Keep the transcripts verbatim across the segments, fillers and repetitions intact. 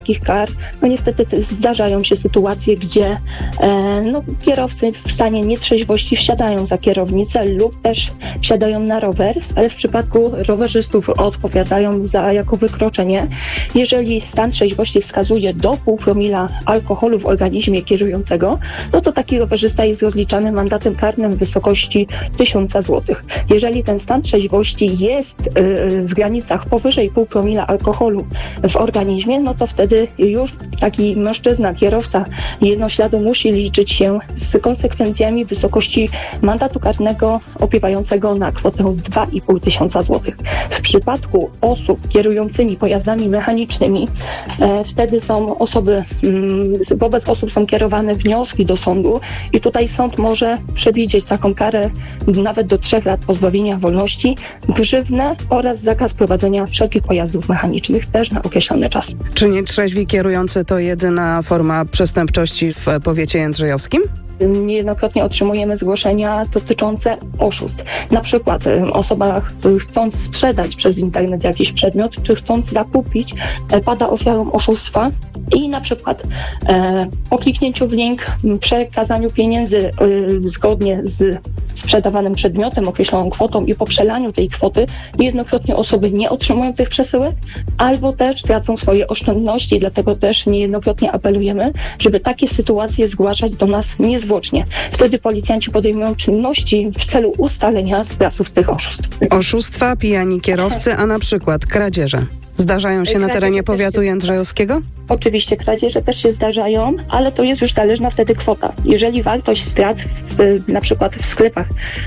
takich kar, no niestety te zdarzają się sytuacje, gdzie e, no, kierowcy w stanie nietrzeźwości wsiadają za kierownicę lub też wsiadają na rower, ale w przypadku rowerzystów odpowiadają za jako wykroczenie. Jeżeli stan trzeźwości wskazuje do pół promila alkoholu w organizmie kierującego, no to taki rowerzysta jest rozliczany mandatem karnym w wysokości tysiąc złotych. Jeżeli ten stan trzeźwości jest y, w granicach powyżej pół promila alkoholu w organizmie, no to wtedy już taki mężczyzna, kierowca jednośladu musi liczyć się z konsekwencjami w wysokości mandatu karnego opiewającego na kwotę dwa i pół tysiąca złotych. W przypadku osób kierującymi pojazdami mechanicznymi, e, wtedy są osoby, m, wobec osób są kierowane wnioski do sądu i tutaj sąd może przewidzieć taką karę nawet do trzech lat pozbawienia wolności, grzywnę oraz zakaz prowadzenia wszelkich pojazdów mechanicznych też na określony czas. Czy nietrzeźwi kierujący to jedyna forma przestępczości w powiecie jędrzejowskim? Niejednokrotnie otrzymujemy zgłoszenia dotyczące oszustw. Na przykład osoba chcąc sprzedać przez internet jakiś przedmiot, czy chcąc zakupić, pada ofiarą oszustwa i na przykład e, po kliknięciu w link, przekazaniu pieniędzy e, zgodnie z sprzedawanym przedmiotem, określoną kwotą i po przelaniu tej kwoty niejednokrotnie osoby nie otrzymują tych przesyłek albo też tracą swoje oszczędności, dlatego też niejednokrotnie apelujemy, żeby takie sytuacje zgłaszać do nas niezwłocznie. Wtedy policjanci podejmują czynności w celu ustalenia sprawców tych oszustw. Oszustwa, pijani kierowcy, a na przykład kradzieże. Zdarzają się na terenie powiatu jędrzejowskiego? Oczywiście kradzieże też się zdarzają, ale to jest już zależna wtedy kwota. Jeżeli wartość strat w, na przykład w sklepach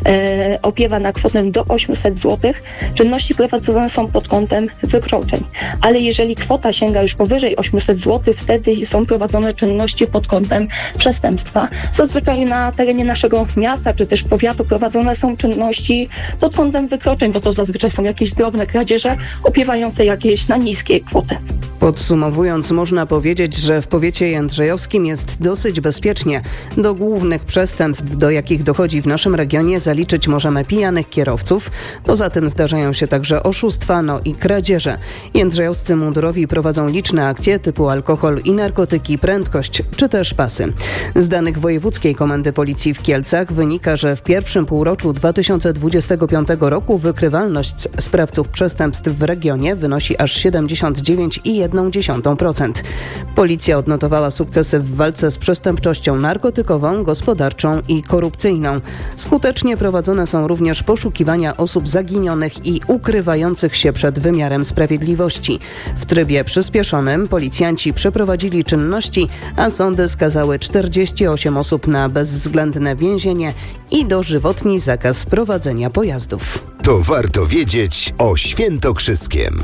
e, opiewa na kwotę do osiemset złotych, czynności prowadzone są pod kątem wykroczeń. Ale jeżeli kwota sięga już powyżej osiemset złotych, wtedy są prowadzone czynności pod kątem przestępstwa. Zazwyczaj na terenie naszego miasta czy też powiatu prowadzone są czynności pod kątem wykroczeń, bo to zazwyczaj są jakieś drobne kradzieże opiewające jakieś na niskie kwoty. Podsumowując, można powiedzieć, że w powiecie jędrzejowskim jest dosyć bezpiecznie. Do głównych przestępstw, do jakich dochodzi w naszym regionie, zaliczyć możemy pijanych kierowców. Poza tym zdarzają się także oszustwa, no i kradzieże. Jędrzejowscy mundurowi prowadzą liczne akcje typu alkohol i narkotyki, prędkość czy też pasy. Z danych Wojewódzkiej Komendy Policji w Kielcach wynika, że w pierwszym półroczu dwa tysiące dwudziestego piątego roku wykrywalność sprawców przestępstw w regionie wynosi aż siedemdziesiąt dziewięć i jedna dziesiąta procent. Policja odnotowała sukcesy w walce z przestępczością narkotykową, gospodarczą i korupcyjną. Skutecznie prowadzone są również poszukiwania osób zaginionych i ukrywających się przed wymiarem sprawiedliwości. W trybie przyspieszonym policjanci przeprowadzili czynności, a sądy skazały czterdzieści osiem osób na bezwzględne więzienie i dożywotni zakaz prowadzenia pojazdów. To warto wiedzieć o świętokrzyskiem.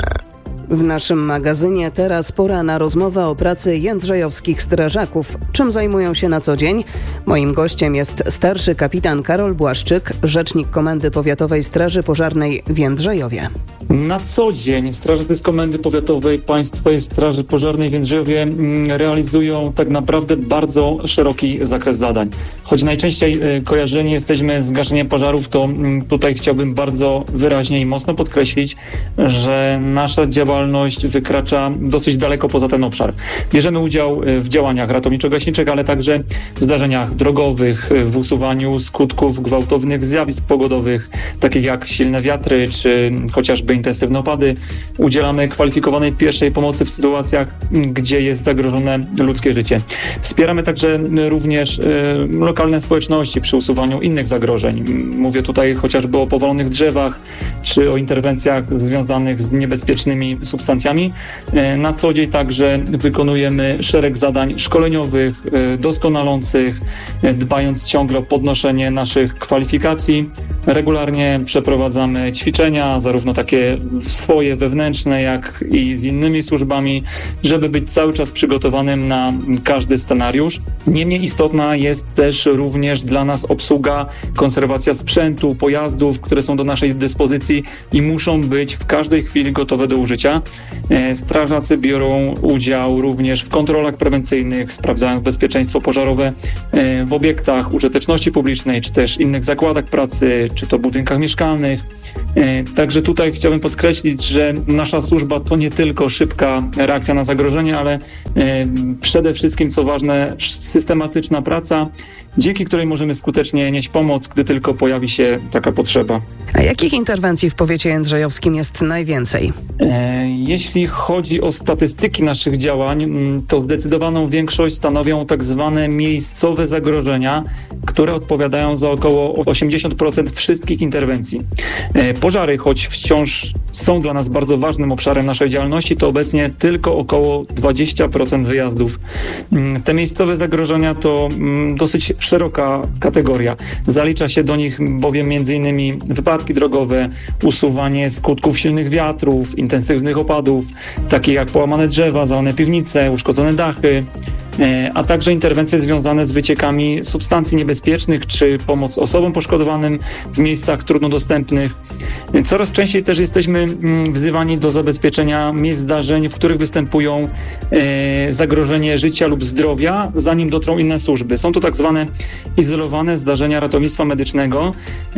W naszym magazynie teraz pora na rozmowę o pracy jędrzejowskich strażaków. Czym zajmują się na co dzień? Moim gościem jest starszy kapitan Karol Błaszczyk, rzecznik Komendy Powiatowej Straży Pożarnej w Jędrzejowie. Na co dzień strażacy z Komendy Powiatowej Państwowej Straży Pożarnej w Jędrzejowie realizują tak naprawdę bardzo szeroki zakres zadań. Choć najczęściej kojarzeni jesteśmy z gaszeniem pożarów, to tutaj chciałbym bardzo wyraźnie i mocno podkreślić, że nasza działalność wykracza dosyć daleko poza ten obszar. Bierzemy udział w działaniach ratowniczo-gaśniczych, ale także w zdarzeniach drogowych, w usuwaniu skutków gwałtownych zjawisk pogodowych, takich jak silne wiatry czy chociażby intensywne opady. Udzielamy kwalifikowanej pierwszej pomocy w sytuacjach, gdzie jest zagrożone ludzkie życie. Wspieramy także również y, lokalne społeczności przy usuwaniu innych zagrożeń. Mówię tutaj chociażby o powalonych drzewach, czy o interwencjach związanych z niebezpiecznymi substancjami. Y, na co dzień także wykonujemy szereg zadań szkoleniowych, y, doskonalących, y, dbając ciągle o podnoszenie naszych kwalifikacji. Regularnie przeprowadzamy ćwiczenia, zarówno takie swoje wewnętrzne, jak i z innymi służbami, żeby być cały czas przygotowanym na każdy scenariusz. Niemniej istotna jest też również dla nas obsługa, konserwacja sprzętu, pojazdów, które są do naszej dyspozycji i muszą być w każdej chwili gotowe do użycia. Strażacy biorą udział również w kontrolach prewencyjnych, sprawdzając bezpieczeństwo pożarowe w obiektach użyteczności publicznej, czy też innych zakładach pracy, czy to w budynkach mieszkalnych. Także tutaj chciałbym podkreślić, że nasza służba to nie tylko szybka reakcja na zagrożenie, ale przede wszystkim, co ważne, systematyczna praca, dzięki której możemy skutecznie nieść pomoc, gdy tylko pojawi się taka potrzeba. A jakich interwencji w powiecie jędrzejowskim jest najwięcej? Jeśli chodzi o statystyki naszych działań, to zdecydowaną większość stanowią tak zwane miejscowe zagrożenia, które odpowiadają za około osiemdziesiąt procent wszystkich interwencji. Pożary, choć wciąż są dla nas bardzo ważnym obszarem naszej działalności, to obecnie tylko około dwadzieścia procent wyjazdów. Te miejscowe zagrożenia to dosyć szeroka kategoria. Zalicza się do nich bowiem między innymi wypadki drogowe, usuwanie skutków silnych wiatrów, intensywnych opadów, takie jak połamane drzewa, zalane piwnice, uszkodzone dachy, a także interwencje związane z wyciekami substancji niebezpiecznych czy pomoc osobom poszkodowanym w miejscach trudno dostępnych. Coraz częściej też jesteśmy wzywani do zabezpieczenia miejsc zdarzeń, w których występują zagrożenie życia lub zdrowia, zanim dotrą inne służby. Są to tak zwane izolowane zdarzenia ratownictwa medycznego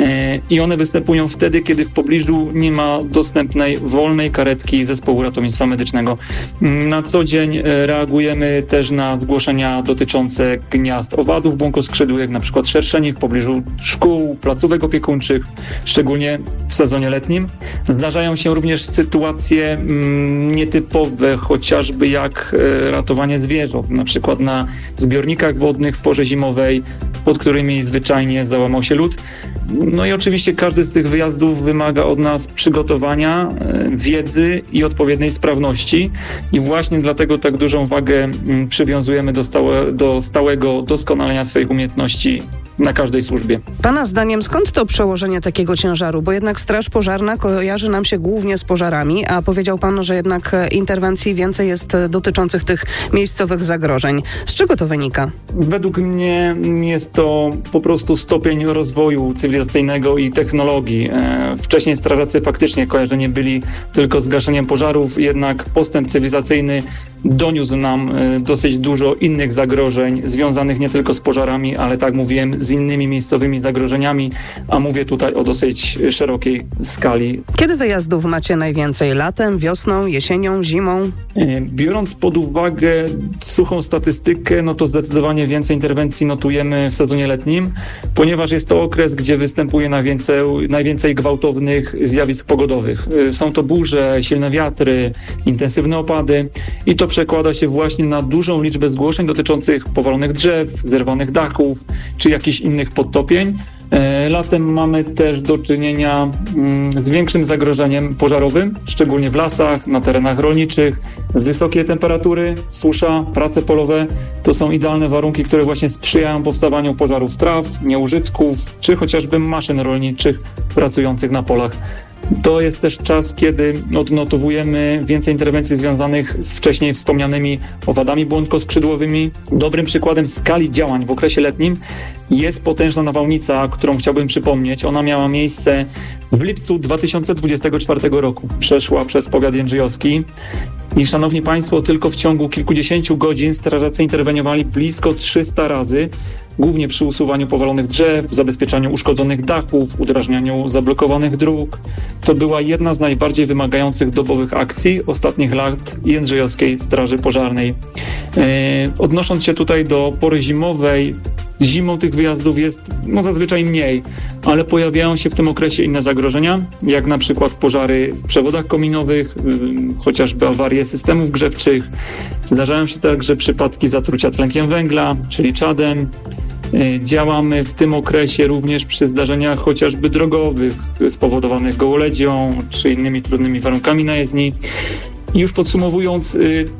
i one występują wtedy, kiedy w pobliżu nie ma dostępnej wolnej karetki zespołu ratownictwa medycznego. Na co dzień reagujemy też na zgłoszenia dotyczące gniazd owadów błonkoskrzydłych, na przykład szerszeni w pobliżu szkół, placówek opiekuńczych, szczególnie w sezonie letnim. Zdarzają się również sytuacje mm, nietypowe, chociażby jak e, ratowanie zwierząt, na przykład na zbiornikach wodnych w porze zimowej, pod którymi zwyczajnie załamał się lód. No i oczywiście każdy z tych wyjazdów wymaga od nas przygotowania, e, wiedzy i odpowiedniej sprawności i właśnie dlatego tak dużą wagę m, przywiązujemy do, stałe, do stałego doskonalenia swoich umiejętności na każdej służbie. Pana zdaniem skąd to przełożenie takiego ciężaru? Bo jednak Straż Pożarna kojarzy nam się głównie z pożarami, a powiedział pan, że jednak interwencji więcej jest dotyczących tych miejscowych zagrożeń. Z czego to wynika? Według mnie jest to po prostu stopień rozwoju cywilizacyjnego i technologii. Wcześniej strażacy faktycznie kojarzeni byli tylko z gaszeniem pożarów, jednak postęp cywilizacyjny doniósł nam dosyć dużo innych zagrożeń związanych nie tylko z pożarami, ale tak mówiłem, z innymi miejscowymi zagrożeniami, a mówię tutaj o dosyć szerokiej skali. Kiedy wyjazdów macie najwięcej? Latem, wiosną, jesienią, zimą? Biorąc pod uwagę suchą statystykę, no to zdecydowanie więcej interwencji notujemy w sezonie letnim, ponieważ jest to okres, gdzie występuje najwięcej, najwięcej gwałtownych zjawisk pogodowych. Są to burze, silne wiatry, intensywne opady i to przekłada się właśnie na dużą liczbę zgłoszeń dotyczących powalonych drzew, zerwanych dachów czy jakichś innych podtopień. Latem mamy też do czynienia z większym zagrożeniem pożarowym, szczególnie w lasach, na terenach rolniczych. Wysokie temperatury, susza, prace polowe to są idealne warunki, które właśnie sprzyjają powstawaniu pożarów traw, nieużytków czy chociażby maszyn rolniczych pracujących na polach. To jest też czas, kiedy odnotowujemy więcej interwencji związanych z wcześniej wspomnianymi owadami błonkoskrzydłowymi. Dobrym przykładem skali działań w okresie letnim jest potężna nawałnica, którą chciałbym przypomnieć. Ona miała miejsce w lipcu dwa tysiące dwudziestego czwartego roku. Przeszła przez powiat jędrzejowski. I szanowni państwo, tylko w ciągu kilkudziesięciu godzin strażacy interweniowali blisko trzysta razy, głównie przy usuwaniu powalonych drzew, zabezpieczaniu uszkodzonych dachów, udrażnianiu zablokowanych dróg. To była jedna z najbardziej wymagających dobowych akcji ostatnich lat Jędrzejowskiej Straży Pożarnej. Yy, odnosząc się tutaj do pory zimowej, zimą tych wyjazdów jest no, zazwyczaj mniej, ale pojawiają się w tym okresie inne zagrożenia, jak na przykład pożary w przewodach kominowych, yy, chociażby awarie systemów grzewczych. Zdarzają się także przypadki zatrucia tlenkiem węgla, czyli czadem. Yy, działamy w tym okresie również przy zdarzeniach chociażby drogowych spowodowanych gołoledzią czy innymi trudnymi warunkami na jezdni. I już podsumowując,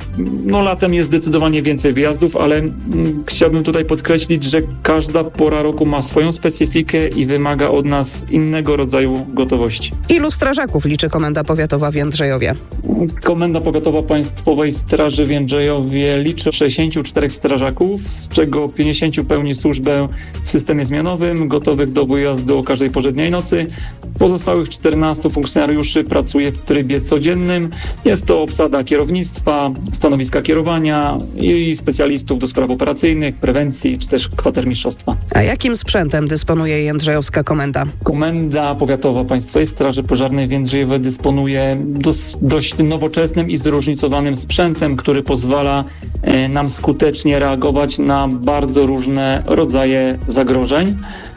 no latem jest zdecydowanie więcej wyjazdów, ale chciałbym tutaj podkreślić, że każda pora roku ma swoją specyfikę i wymaga od nas innego rodzaju gotowości. Ilu strażaków liczy Komenda Powiatowa w Jędrzejowie? Komenda Powiatowa Państwowej Straży w Jędrzejowie liczy sześćdziesięciu czterech strażaków, z czego pięćdziesięciu pełni służbę w systemie zmianowym, gotowych do wyjazdu o każdej porze dnia i nocy. Pozostałych czternastu funkcjonariuszy pracuje w trybie codziennym. Jest to obsada kierownictwa, stanowiska kierowania i specjalistów do spraw operacyjnych, prewencji czy też kwatermistrzostwa. A jakim sprzętem dysponuje Jędrzejowska Komenda? Komenda Powiatowa Państwowej Straży Pożarnej w Jędrzejowie dysponuje dos, dość nowoczesnym i zróżnicowanym sprzętem, który pozwala e, nam skutecznie reagować na bardzo różne rodzaje zagrożeń.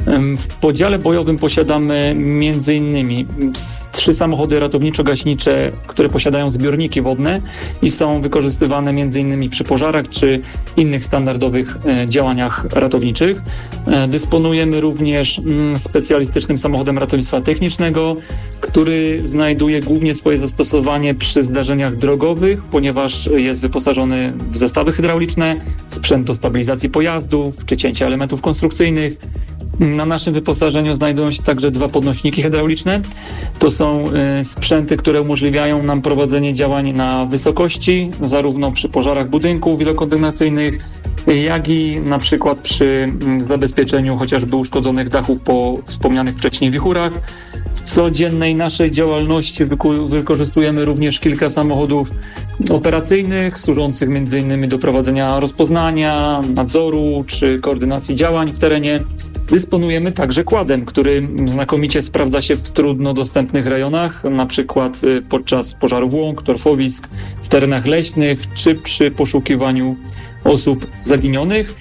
W podziale bojowym posiadamy między innymi trzy samochody ratowniczo-gaśnicze, które posiadają zbiorniki wodne i są wykorzystywane między innymi przy pożarach czy innych standardowych działaniach ratowniczych. Dysponujemy również specjalistycznym samochodem ratownictwa technicznego, który znajduje głównie swoje zastosowanie przy zdarzeniach drogowych, ponieważ jest wyposażony w zestawy hydrauliczne, sprzęt do stabilizacji pojazdów czy cięcia elementów konstrukcyjnych. Na naszym wyposażeniu znajdują się także dwa podnośniki hydrauliczne. To są sprzęty, które umożliwiają nam prowadzenie działań na wysokości, zarówno przy pożarach budynków wielokondygnacyjnych, jak i na przykład przy zabezpieczeniu chociażby uszkodzonych dachów po wspomnianych wcześniej wichurach. W codziennej naszej działalności wykorzystujemy również kilka samochodów operacyjnych, służących między innymi do prowadzenia rozpoznania, nadzoru czy koordynacji działań w terenie. Dysponujemy także kładem, który znakomicie sprawdza się w trudno dostępnych rejonach, na przykład podczas pożarów łąk, torfowisk, w terenach leśnych czy przy poszukiwaniu osób zaginionych.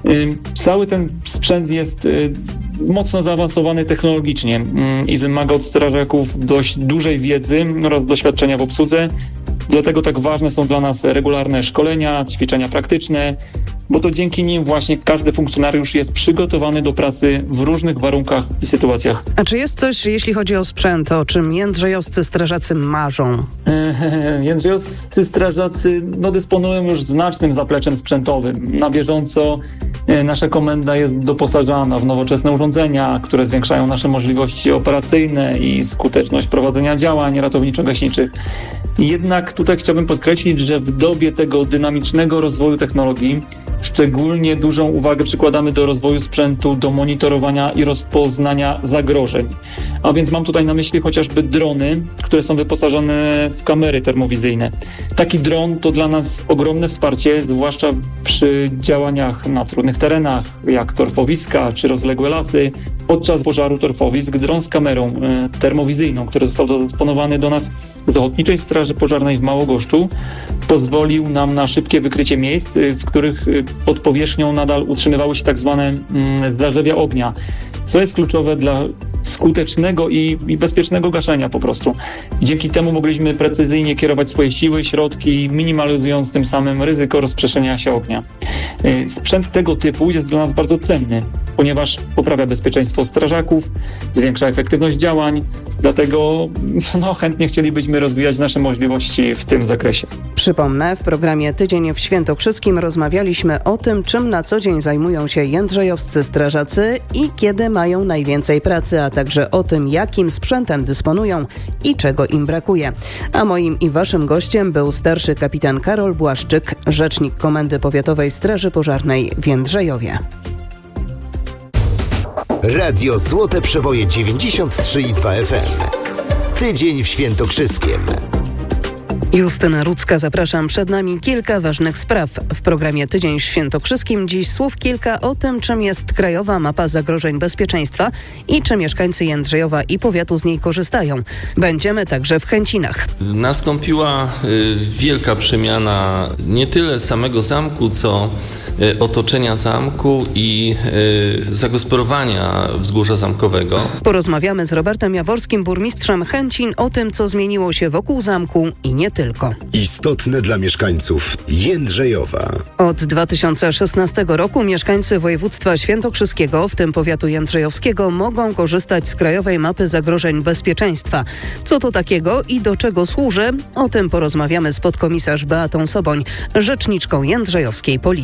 Cały ten sprzęt jest mocno zaawansowany technologicznie i wymaga od strażaków dość dużej wiedzy oraz doświadczenia w obsłudze. Dlatego tak ważne są dla nas regularne szkolenia, ćwiczenia praktyczne, bo to dzięki nim właśnie każdy funkcjonariusz jest przygotowany do pracy w różnych warunkach i sytuacjach. A czy jest coś, jeśli chodzi o sprzęt, o czym jędrzejowscy strażacy marzą? Jędrzejowscy strażacy no, dysponują już znacznym zapleczem sprzętowym. Na bieżąco nasza komenda jest doposażana w nowoczesne urządzenia, które zwiększają nasze możliwości operacyjne i skuteczność prowadzenia działań ratowniczo-gaśniczych. Jednak tutaj chciałbym podkreślić, że w dobie tego dynamicznego rozwoju technologii szczególnie dużą uwagę przykładamy do rozwoju sprzętu, do monitorowania i rozpoznania zagrożeń. A więc mam tutaj na myśli chociażby drony, które są wyposażone w kamery termowizyjne. Taki dron to dla nas ogromne wsparcie, zwłaszcza przy działaniach na trudnych terenach, jak torfowiska czy rozległe lasy. Podczas pożaru torfowisk dron z kamerą e, termowizyjną, który został dysponowany do nas z Ochotniczej Straży Pożarnej w Małogoszczu, pozwolił nam na szybkie wykrycie miejsc, w których pod powierzchnią nadal utrzymywały się tak zwane mm, zarzewia ognia, co jest kluczowe dla skutecznego i, i bezpiecznego gaszenia po prostu. Dzięki temu mogliśmy precyzyjnie kierować swoje siły, środki, minimalizując tym samym ryzyko rozprzestrzeniania się ognia. Sprzęt tego typu jest dla nas bardzo cenny, ponieważ poprawia bezpieczeństwo strażaków, zwiększa efektywność działań, dlatego no, chętnie chcielibyśmy rozwijać nasze możliwości w tym zakresie. Przypomnę, w programie Tydzień w Świętokrzyskim rozmawialiśmy o tym, czym na co dzień zajmują się jędrzejowscy strażacy i kiedy mają najwięcej pracy, a także o tym, jakim sprzętem dysponują i czego im brakuje. A moim i waszym gościem był starszy kapitan Karol Błaszczyk, rzecznik Komendy Powiatowej Straży Pożarnej w Jędrzejowie. Radio Złote Przeboje dziewięćdziesiąt trzy i dwa F M. Tydzień w Świętokrzyskiem. Justyna Rudzka, zapraszam. Przed nami kilka ważnych spraw. W programie Tydzień w Świętokrzyskim dziś słów kilka o tym, czym jest Krajowa Mapa Zagrożeń Bezpieczeństwa i czy mieszkańcy Jędrzejowa i powiatu z niej korzystają. Będziemy także w Chęcinach. Nastąpiła y, wielka przemiana nie tyle samego zamku, co y, otoczenia zamku i y, zagospodarowania wzgórza zamkowego. Porozmawiamy z Robertem Jaworskim, burmistrzem Chęcin, o tym, co zmieniło się wokół zamku i nie tylko. Istotne dla mieszkańców Jędrzejowa. Od dwa tysiące szesnastego roku mieszkańcy województwa świętokrzyskiego, w tym powiatu jędrzejowskiego, mogą korzystać z Krajowej Mapy Zagrożeń Bezpieczeństwa. Co to takiego i do czego służy? O tym porozmawiamy z podkomisarz Beatą Soboń, rzeczniczką jędrzejowskiej policji.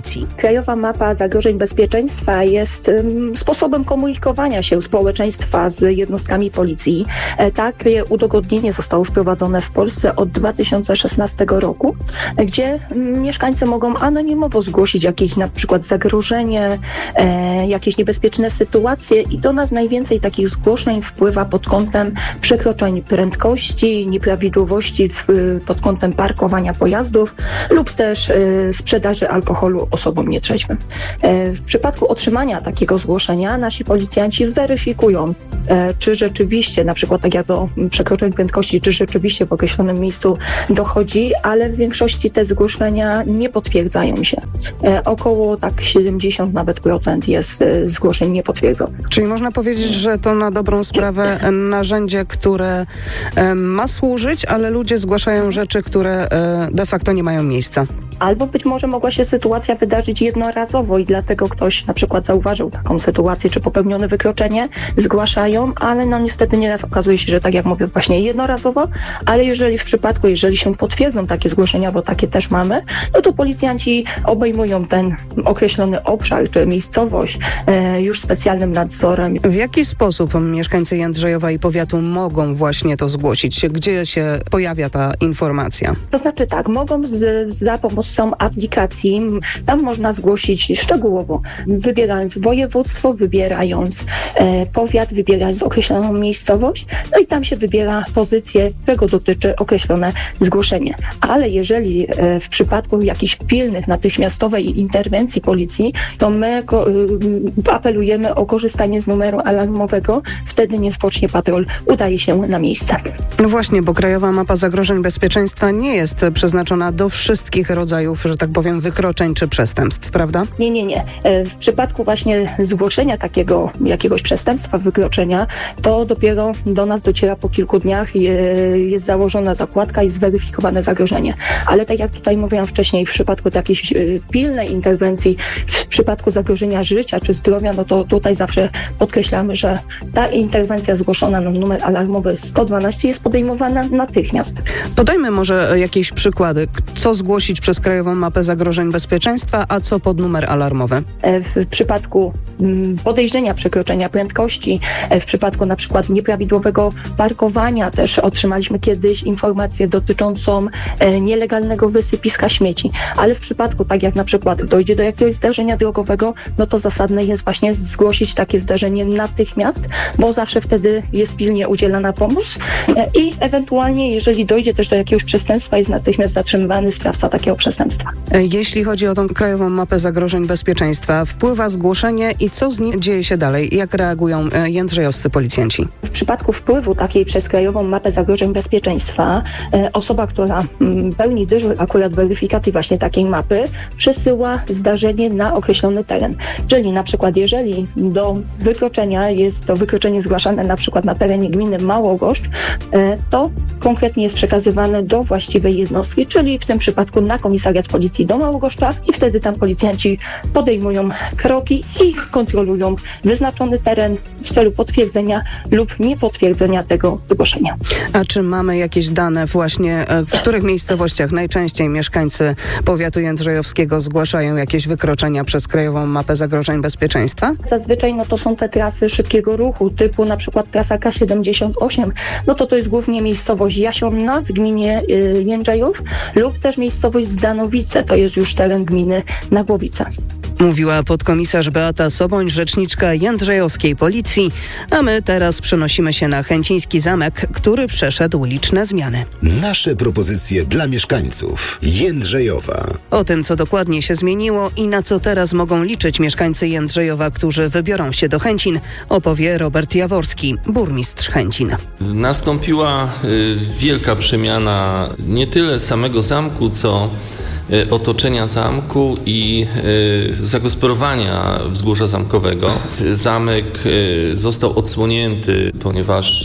Krajowa Mapa Zagrożeń Bezpieczeństwa jest um, sposobem komunikowania się społeczeństwa z jednostkami policji. E, takie udogodnienie zostało wprowadzone w Polsce od dwa tysiące szesnastego roku, gdzie um, mieszkańcy mogą anonimowo zgłosić jakieś na przykład zagrożenie, e, jakieś niebezpieczne sytuacje i do nas najwięcej takich zgłoszeń wpływa pod kątem przekroczeń prędkości, nieprawidłowości w, pod kątem parkowania pojazdów lub też e, sprzedaży alkoholu osobom nietrzeźwym. E, w przypadku otrzymania takiego zgłoszenia nasi policjanci weryfikują, e, czy rzeczywiście, na przykład tak jak do przekroczeń prędkości, czy rzeczywiście w określonym miejscu dochodzi, ale w większości te zgłoszenia nie potwierdzają się. E, około tak siedemdziesiąt nawet procent jest e, zgłoszeń niepotwierdzonych. Czyli można powiedzieć, że to na dobrą sprawę narzędzie, które e, ma służyć, ale ludzie zgłaszają rzeczy, które e, de facto nie mają miejsca. Albo być może mogła się sytuacja wydarzyć jednorazowo i dlatego ktoś na przykład zauważył taką sytuację, czy popełnione wykroczenie, zgłaszają, ale no niestety nieraz okazuje się, że tak jak mówię, właśnie jednorazowo, ale jeżeli w przypadku, jeżeli się potwierdzą takie zgłoszenia, bo takie też mamy, no to policjanci obejmują ten określony obszar, czy miejscowość e, już specjalnym nadzorem. W jaki sposób mieszkańcy Jędrzejowa i powiatu mogą właśnie to zgłosić? Gdzie się pojawia ta informacja? To znaczy tak, mogą z, za pomocą aplikacji, tam można zgłosić szczegółowo, wybierając województwo, wybierając e, powiat, wybierając określoną miejscowość, no i tam się wybiera pozycję, czego dotyczy określone zgłoszenie. Ale jeżeli e, w przypadku jakichś pilnych, natychmiastowej interwencji policji, to my ko, y, apelujemy o korzystanie z numeru alarmowego, wtedy niezwłocznie patrol udaje się na miejsce. No właśnie, bo Krajowa Mapa Zagrożeń Bezpieczeństwa nie jest przeznaczona do wszystkich rodzajów, że tak powiem, wykroczeń czy przestępstw, prawda? Nie, nie, nie. W przypadku właśnie zgłoszenia takiego jakiegoś przestępstwa, wykroczenia, to dopiero do nas dociera po kilku dniach, jest założona zakładka i zweryfikowane zagrożenie. Ale tak jak tutaj mówiłam wcześniej, w przypadku takiej pilnej interwencji, w przypadku zagrożenia życia czy zdrowia, no to tutaj zawsze podkreślamy, że ta interwencja zgłoszona na numer alarmowy sto dwanaście jest podejmowana natychmiast. Podajmy może jakieś przykłady, co zgłosić przez Krajową Mapę Zagrożeń Bezpieczeństwa, a co pod numer alarmowy? W przypadku podejrzenia przekroczenia prędkości, w przypadku na przykład nieprawidłowego parkowania, też otrzymaliśmy kiedyś informację dotyczącą nielegalnego wysypiska śmieci, ale w przypadku tak jak na przykład dojdzie do jakiegoś zdarzenia drogowego, no to zasadne jest właśnie zgłosić takie zdarzenie natychmiast, bo zawsze wtedy jest pilnie udzielana pomoc i ewentualnie, jeżeli dojdzie też do jakiegoś przestępstwa, jest natychmiast zatrzymywany sprawca takiego przestępstwa. Jeśli chodzi o tą Krajową Mapę Zagrożeń Bezpieczeństwa, wpływa zgłoszenie i co z nim dzieje się dalej? Jak reagują jędrzejowscy policjanci? W przypadku wpływu takiej przez Krajową Mapę Zagrożeń Bezpieczeństwa e, osoba, która m, pełni dyżur akurat weryfikacji właśnie takiej mapy, przesyła zdarzenie na określony teren. Czyli na przykład jeżeli do wykroczenia jest to wykroczenie zgłaszane na przykład na terenie gminy Małogoszcz, e, to konkretnie jest przekazywane do właściwej jednostki, czyli w tym przypadku na komisariat policji do Małogoszcza i wtedy tam policjanci podejmują kroki i kontrolują wyznaczony teren w celu potwierdzenia lub niepotwierdzenia tego zgłoszenia. A czy mamy jakieś dane właśnie, w których miejscowościach najczęściej mieszkańcy powiatu jędrzejowskiego zgłaszają jakieś wykroczenia przez Krajową Mapę Zagrożeń Bezpieczeństwa? Zazwyczaj no to są te trasy szybkiego ruchu, typu na przykład trasa K siedemdziesiąt osiem, no to to jest głównie miejscowość Jasionna w gminie y, Jędrzejów lub też miejscowość Zdanowice, to jest już teren gminy Nagłowice. Mówiła podkomisarz Beata Soboń, rzeczniczka jędrzejowskiej policji, a my teraz przenosimy się na Chęciński Zamek, który przeszedł liczne zmiany. Nasze propozycje dla mieszkańców Jędrzejowa. O tym, co dokładnie się zmieniło i na co teraz mogą liczyć mieszkańcy Jędrzejowa, którzy wybiorą się do Chęcin, opowie Robert Jaworski, burmistrz Chęcin. Nastąpiła y, wielka przemiana nie tyle samego zamku, co otoczenia zamku i y, zagospodarowania wzgórza zamkowego. Zamek y, został odsłonięty, ponieważ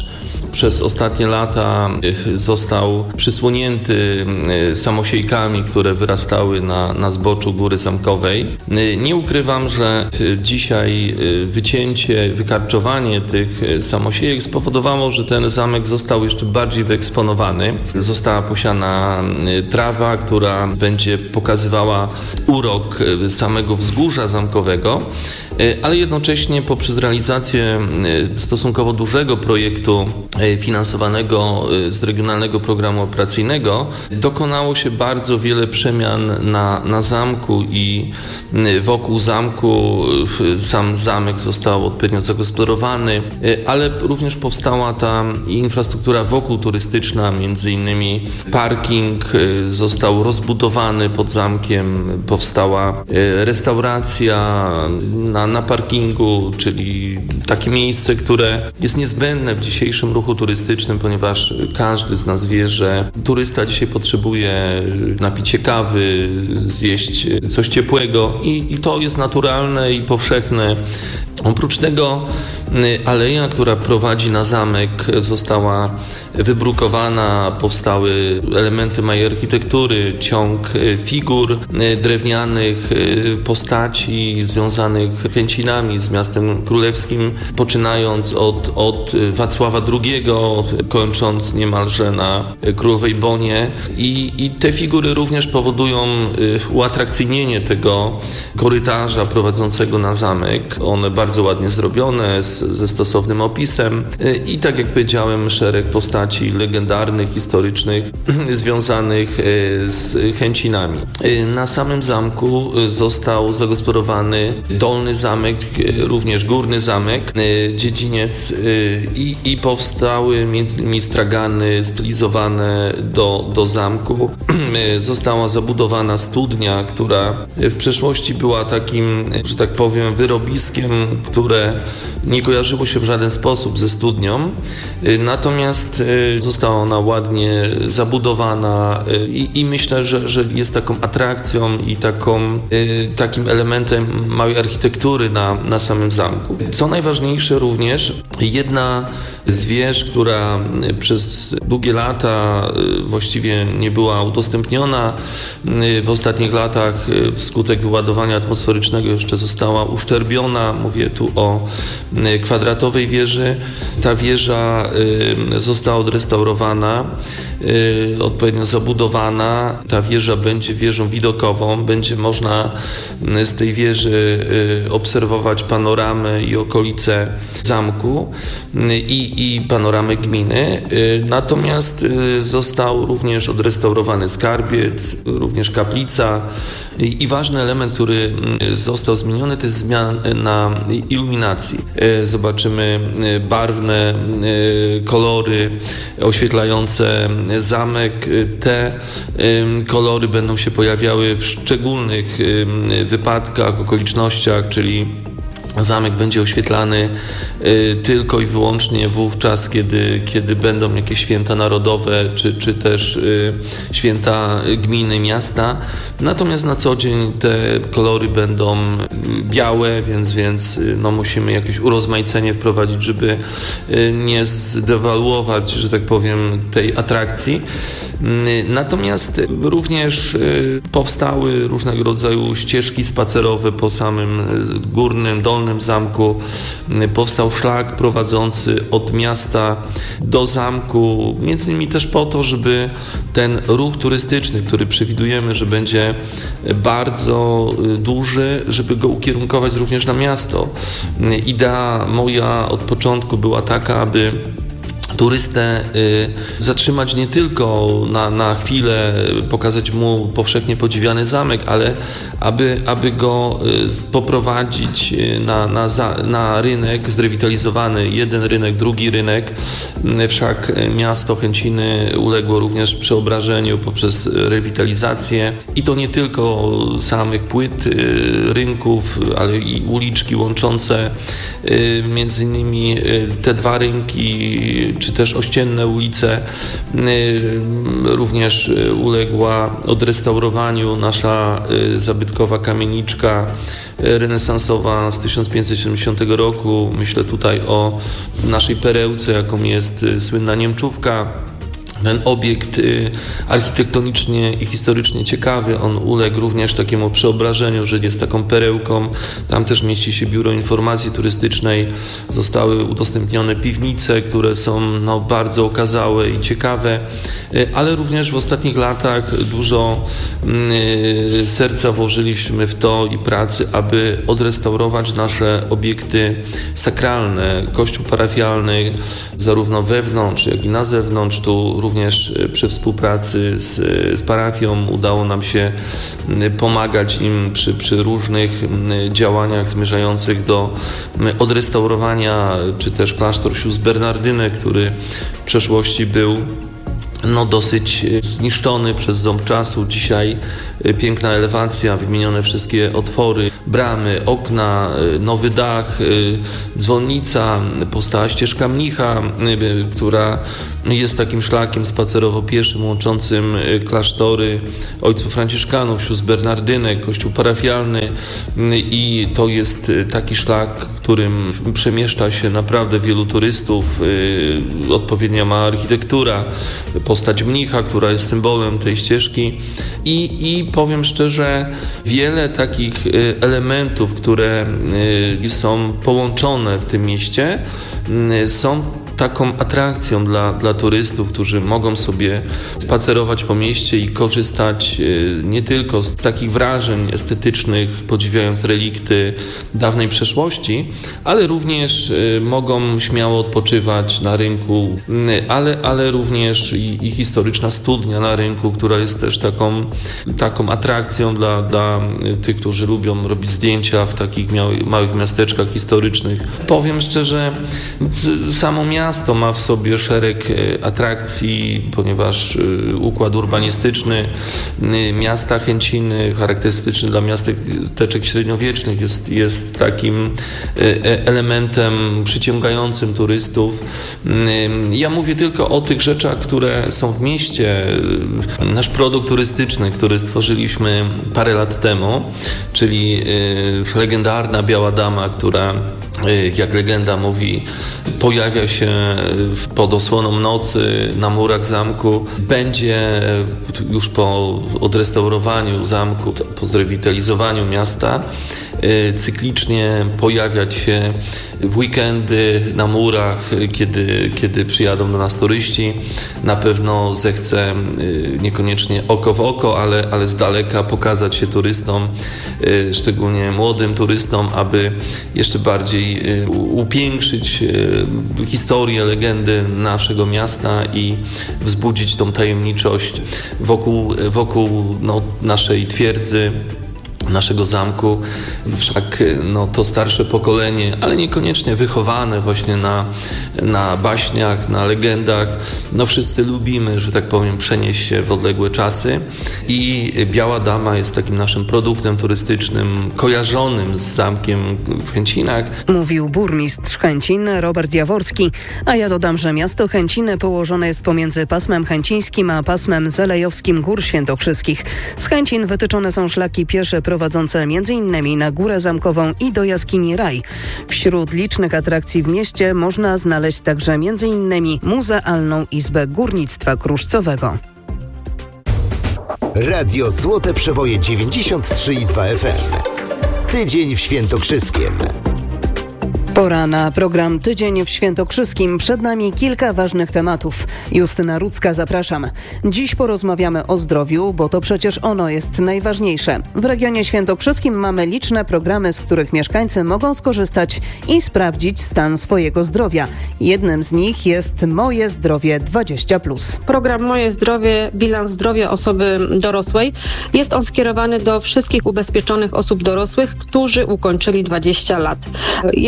przez ostatnie lata został przysłonięty samosiejkami, które wyrastały na, na zboczu Góry Zamkowej. Nie ukrywam, że dzisiaj wycięcie, wykarczowanie tych samosiejek spowodowało, że ten zamek został jeszcze bardziej wyeksponowany. Została posiana trawa, która będzie pokazywała urok samego wzgórza zamkowego, ale jednocześnie poprzez realizację stosunkowo dużego projektu finansowanego z Regionalnego Programu Operacyjnego dokonało się bardzo wiele przemian na, na zamku i wokół zamku. Sam zamek został odpowiednio zagospodarowany, ale również powstała ta infrastruktura wokół turystyczna, między innymi parking został rozbudowany pod zamkiem, powstała restauracja na, na parkingu, czyli takie miejsce, które jest niezbędne w dzisiejszym ruchu turystycznym, ponieważ każdy z nas wie, że turysta dzisiaj potrzebuje napić się kawy, zjeść coś ciepłego i, i to jest naturalne i powszechne. Oprócz tego aleja, która prowadzi na zamek, została wybrukowana, powstały elementy mojej architektury, ciąg figur drewnianych, postaci związanych chęcinami z miastem królewskim, poczynając od, od Wacława drugiego, kończąc niemalże na Królowej Bonie. I, i te figury również powodują uatrakcyjnienie tego korytarza prowadzącego na zamek. One bardzo ładnie zrobione, z, ze stosownym opisem i tak jak powiedziałem, szereg postaci legendarnych, historycznych związanych z chęcinami. Na samym zamku został zagospodarowany dolny zamek, również górny zamek, dziedziniec i, i powstały między innymi stragany stylizowane do, do zamku. Została zabudowana studnia, która w przeszłości była takim, że tak powiem, wyrobiskiem, które nie kojarzyło się w żaden sposób ze studnią, natomiast została ona ładnie zabudowana i, i myślę, że, że jest taką atrakcją i taką, takim elementem małej architektury na, na samym zamku. Co najważniejsze również, jedna z wież, która przez długie lata właściwie nie była udostępniona, w ostatnich latach wskutek wyładowania atmosferycznego jeszcze została uszczerbiona. Mówię tu o kwadratowej wieży. Ta wieża została odrestaurowana, odpowiednio zabudowana. Ta wieża będzie wieżą widokową. Będzie można z tej wieży obserwować panoramę i okolice zamku i, i panoramę gminy. Natomiast został również odrestaurowany skarbiec, również kaplica i, i ważny element, który został zmieniony, to jest zmiana iluminacji. Zobaczymy barwne kolory oświetlające zamek. Te kolory będą się pojawiały w szczególnych wypadkach, okolicznościach, czyli zamek będzie oświetlany y, tylko i wyłącznie wówczas, kiedy, kiedy będą jakieś święta narodowe, czy, czy też y, święta gminy, miasta. Natomiast na co dzień te kolory będą białe, więc, więc no, musimy jakieś urozmaicenie wprowadzić, żeby y, nie zdewaluować, że tak powiem, tej atrakcji. Y, natomiast również y, powstały różnego rodzaju ścieżki spacerowe po samym górnym, dolnym zamku. Powstał szlak prowadzący od miasta do zamku, między innymi też po to, żeby ten ruch turystyczny, który przewidujemy, że będzie bardzo duży, żeby go ukierunkować również na miasto. Idea moja od początku była taka, aby turystę y, zatrzymać nie tylko na, na chwilę, pokazać mu powszechnie podziwiany zamek, ale aby, aby go y, poprowadzić na, na, za, na rynek zrewitalizowany, jeden rynek, drugi rynek. Y, wszak miasto Chęciny uległo również przeobrażeniu poprzez rewitalizację i to nie tylko samych płyt y, rynków, ale i uliczki łączące y, między innymi y, te dwa rynki, czy czy też ościenne ulice. Również uległa odrestaurowaniu nasza zabytkowa kamieniczka renesansowa z tysiąc pięćset siedemdziesiątego roku. Myślę tutaj o naszej perełce, jaką jest słynna Niemczówka. Ten obiekt architektonicznie i historycznie ciekawy, on uległ również takiemu przeobrażeniu, że jest taką perełką. Tam też mieści się Biuro Informacji Turystycznej. Zostały udostępnione piwnice, które są no, bardzo okazałe i ciekawe, ale również w ostatnich latach dużo serca włożyliśmy w to i pracy, aby odrestaurować nasze obiekty sakralne, kościół parafialny, zarówno wewnątrz, jak i na zewnątrz. Tu również przy współpracy z, z parafią udało nam się pomagać im przy, przy różnych działaniach zmierzających do odrestaurowania, czy też klasztor sióstr Bernardynek, który w przeszłości był no, dosyć zniszczony przez ząb czasu. Dzisiaj piękna elewacja, wymienione wszystkie otwory, bramy, okna, nowy dach, dzwonnica, powstała ścieżka mnicha, która jest takim szlakiem spacerowo-pieszym łączącym klasztory ojców franciszkanów, sióstr Bernardynek, kościół parafialny, i to jest taki szlak, którym przemieszcza się naprawdę wielu turystów. Odpowiednia ma architektura, postać mnicha, która jest symbolem tej ścieżki, i, i powiem szczerze, wiele takich elementów, które są połączone w tym mieście, są taką atrakcją dla, dla turystów, którzy mogą sobie spacerować po mieście i korzystać nie tylko z takich wrażeń estetycznych, podziwiając relikty dawnej przeszłości, ale również mogą śmiało odpoczywać na rynku, ale, ale również i, i historyczna studnia na rynku, która jest też taką, taką atrakcją dla, dla tych, którzy lubią robić zdjęcia w takich małych miasteczkach historycznych. Powiem szczerze, samo miasto Miasto ma w sobie szereg atrakcji, ponieważ układ urbanistyczny miasta Chęciny, charakterystyczny dla miasteczek średniowiecznych, jest, jest takim elementem przyciągającym turystów. Ja mówię tylko o tych rzeczach, które są w mieście. Nasz produkt turystyczny, który stworzyliśmy parę lat temu, czyli legendarna Biała Dama, która, jak legenda mówi, pojawia się pod osłoną nocy na murach zamku, będzie już po odrestaurowaniu zamku, po zrewitalizowaniu miasta cyklicznie pojawiać się w weekendy na murach, kiedy, kiedy przyjadą do nas turyści. Na pewno zechce niekoniecznie oko w oko, ale, ale z daleka pokazać się turystom, szczególnie młodym turystom, aby jeszcze bardziej upiększyć historię, legendy naszego miasta i wzbudzić tą tajemniczość wokół, wokół no, naszej twierdzy, naszego zamku. Wszak no, to starsze pokolenie, ale niekoniecznie wychowane właśnie na, na baśniach, na legendach. No wszyscy lubimy, że tak powiem, przenieść się w odległe czasy i Biała Dama jest takim naszym produktem turystycznym kojarzonym z zamkiem w Chęcinach. Mówił burmistrz Chęcin Robert Jaworski, a ja dodam, że miasto Chęciny położone jest pomiędzy pasmem chęcińskim a pasmem zelejowskim Gór Świętokrzyskich. Z Chęcin wytyczone są szlaki piesze prowadzące m.in. na Górę Zamkową i do jaskini Raj. Wśród licznych atrakcji w mieście można znaleźć także m.in. Muzealną Izbę Górnictwa Kruszcowego. Radio Złote Przeboje dziewięćdziesiąt trzy i dwa F M. Tydzień w Świętokrzyskiem. Pora na program Tydzień w Świętokrzyskim. Przed nami kilka ważnych tematów. Justyna Rudzka, zapraszam. Dziś porozmawiamy o zdrowiu, bo to przecież ono jest najważniejsze. W regionie świętokrzyskim mamy liczne programy, z których mieszkańcy mogą skorzystać i sprawdzić stan swojego zdrowia. Jednym z nich jest Moje Zdrowie dwadzieścia plus. Program Moje Zdrowie, bilans zdrowia osoby dorosłej. Jest on skierowany do wszystkich ubezpieczonych osób dorosłych, którzy ukończyli dwadzieścia lat. Jest to kompleks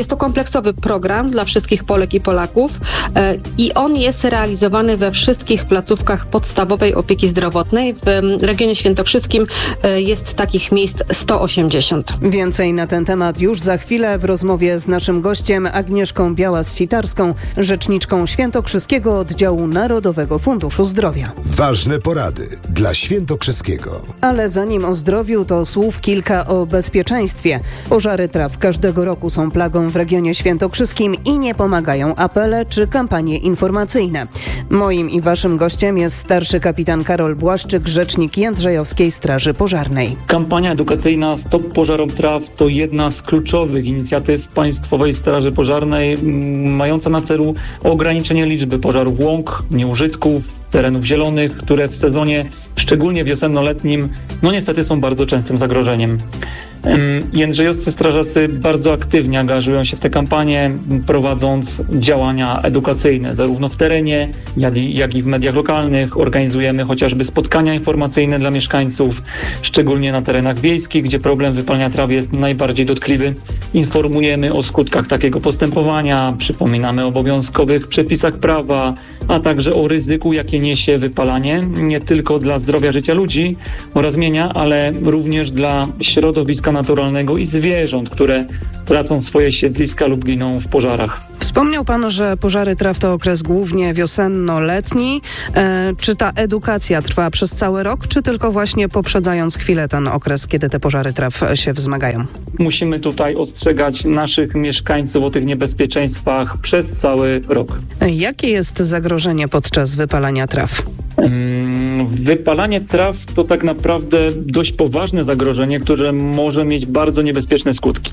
kompleksowy program dla wszystkich Polek i Polaków i on jest realizowany we wszystkich placówkach podstawowej opieki zdrowotnej. W regionie świętokrzyskim jest takich miejsc sto osiemdziesiąt. Więcej na ten temat już za chwilę w rozmowie z naszym gościem Agnieszką Białas-Sitarską, rzeczniczką Świętokrzyskiego Oddziału Narodowego Funduszu Zdrowia. Ważne porady dla Świętokrzyskiego. Ale zanim o zdrowiu, to słów kilka o bezpieczeństwie. Pożary traw każdego roku są plagą w regionie świętokrzyskim i nie pomagają apele czy kampanie informacyjne. Moim i waszym gościem jest starszy kapitan Karol Błaszczyk, rzecznik Jędrzejowskiej Straży Pożarnej. Kampania edukacyjna Stop Pożarom Traw to jedna z kluczowych inicjatyw Państwowej Straży Pożarnej, mająca na celu ograniczenie liczby pożarów łąk, nieużytków, terenów zielonych, które w sezonie, szczególnie wiosenno-letnim, no niestety są bardzo częstym zagrożeniem. Jędrzejowscy strażacy bardzo aktywnie angażują się w tę kampanię, prowadząc działania edukacyjne, zarówno w terenie, jak i, jak i w mediach lokalnych. Organizujemy chociażby spotkania informacyjne dla mieszkańców, szczególnie na terenach wiejskich, gdzie problem wypalania traw jest najbardziej dotkliwy. Informujemy o skutkach takiego postępowania, przypominamy o obowiązkowych przepisach prawa, a także o ryzyku, jakie niesie wypalanie, nie tylko dla zdrowia życia ludzi oraz mienia, ale również dla środowiska naturalnego i zwierząt, które tracą swoje siedliska lub giną w pożarach. Wspomniał pan, że pożary traw to okres głównie wiosenno-letni. E, czy ta edukacja trwa przez cały rok, czy tylko właśnie poprzedzając chwilę ten okres, kiedy te pożary traw się wzmagają? Musimy tutaj ostrzegać naszych mieszkańców o tych niebezpieczeństwach przez cały rok. Jakie jest zagrożenie podczas wypalania traw? Wypalanie traw to tak naprawdę dość poważne zagrożenie, które może mieć bardzo niebezpieczne skutki.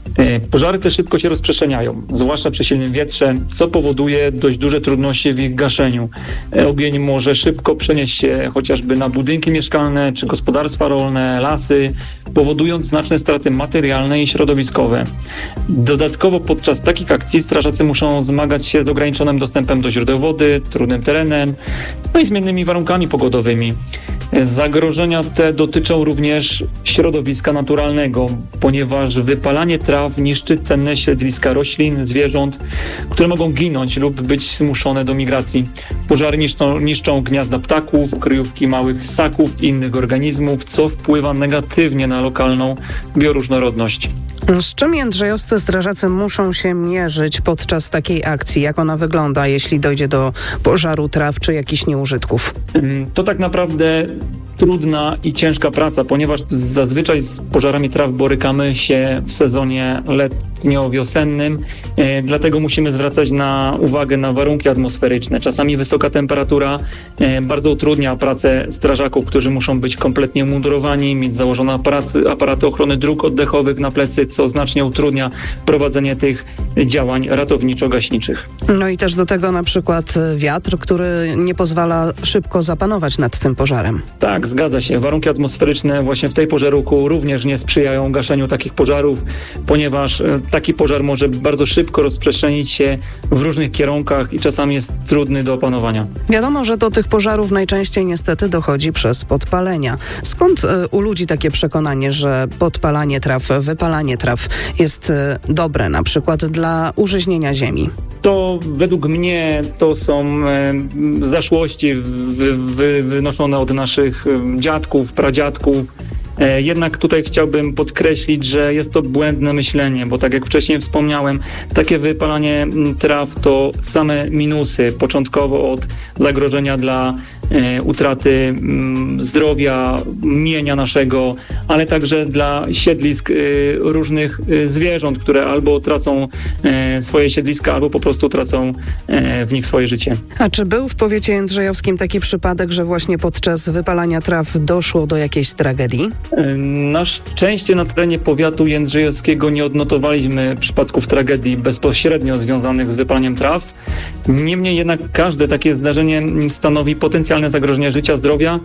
Pożary te szybko się rozprzestrzeniają, zwłaszcza przy silnym wietrze, co powoduje dość duże trudności w ich gaszeniu. Ogień może szybko przenieść się chociażby na budynki mieszkalne czy gospodarstwa rolne, lasy, powodując znaczne straty materialne i środowiskowe. Dodatkowo podczas takich akcji strażacy muszą zmagać się z ograniczonym dostępem do źródeł wody, trudnym terenem, no i zmiennymi warunkami pogodowymi. Zagrożenia te dotyczą również środowiska naturalnego, ponieważ wypalanie traw niszczy cenne siedliska roślin, zwierząt, które mogą ginąć lub być zmuszone do migracji. Pożary niszczą, niszczą gniazda ptaków, kryjówki małych ssaków i innych organizmów, co wpływa negatywnie na lokalną bioróżnorodność. Z czym jędrzejowscy strażacy muszą się mierzyć podczas takiej akcji? Jak ona wygląda, jeśli dojdzie do pożaru traw czy jakichś nieużytków? To tak naprawdę trudna i ciężka praca, ponieważ zazwyczaj z pożarami traw borykamy się w sezonie letnio-wiosennym, e, dlatego musimy zwracać na uwagę na warunki atmosferyczne. Czasami wysoka temperatura e, bardzo utrudnia pracę strażaków, którzy muszą być kompletnie umundurowani, mieć założone aparaty, aparaty ochrony dróg oddechowych na plecy, co znacznie utrudnia prowadzenie tych działań ratowniczo-gaśniczych. No i też do tego na przykład wiatr, który nie pozwala szybko zapanować nad tym pożarem. Tak, zgadza się. Warunki atmosferyczne właśnie w tej porze roku również nie sprzyjają gaszeniu takich pożarów, ponieważ taki pożar może bardzo szybko rozprzestrzenić się w różnych kierunkach i czasami jest trudny do opanowania. Wiadomo, że do tych pożarów najczęściej niestety dochodzi przez podpalenia. Skąd u ludzi takie przekonanie, że podpalanie traw, wypalanie traw jest dobre na przykład dla użyźnienia ziemi? To według mnie to są e, zaszłości wy, wy, wynoszone od naszych dziadków, pradziadków. E, jednak tutaj chciałbym podkreślić, że jest to błędne myślenie, bo tak jak wcześniej wspomniałem, takie wypalanie traw to same minusy. Początkowo od zagrożenia dla e, utraty m, zdrowia, mienia naszego, ale także dla siedlisk e, różnych e, zwierząt, które albo tracą e, swoje siedliska, albo po prostu tracą e, w nich swoje życie. A czy był w powiecie jędrzejowskim taki przypadek, że właśnie podczas wypalania traw doszło do jakiejś tragedii? Na szczęście na terenie powiatu jędrzejowskiego nie odnotowaliśmy przypadków tragedii bezpośrednio związanych z wypalaniem traw. Niemniej jednak każde takie zdarzenie stanowi potencjalny potencjalne zagrożenie życia, zdrowia.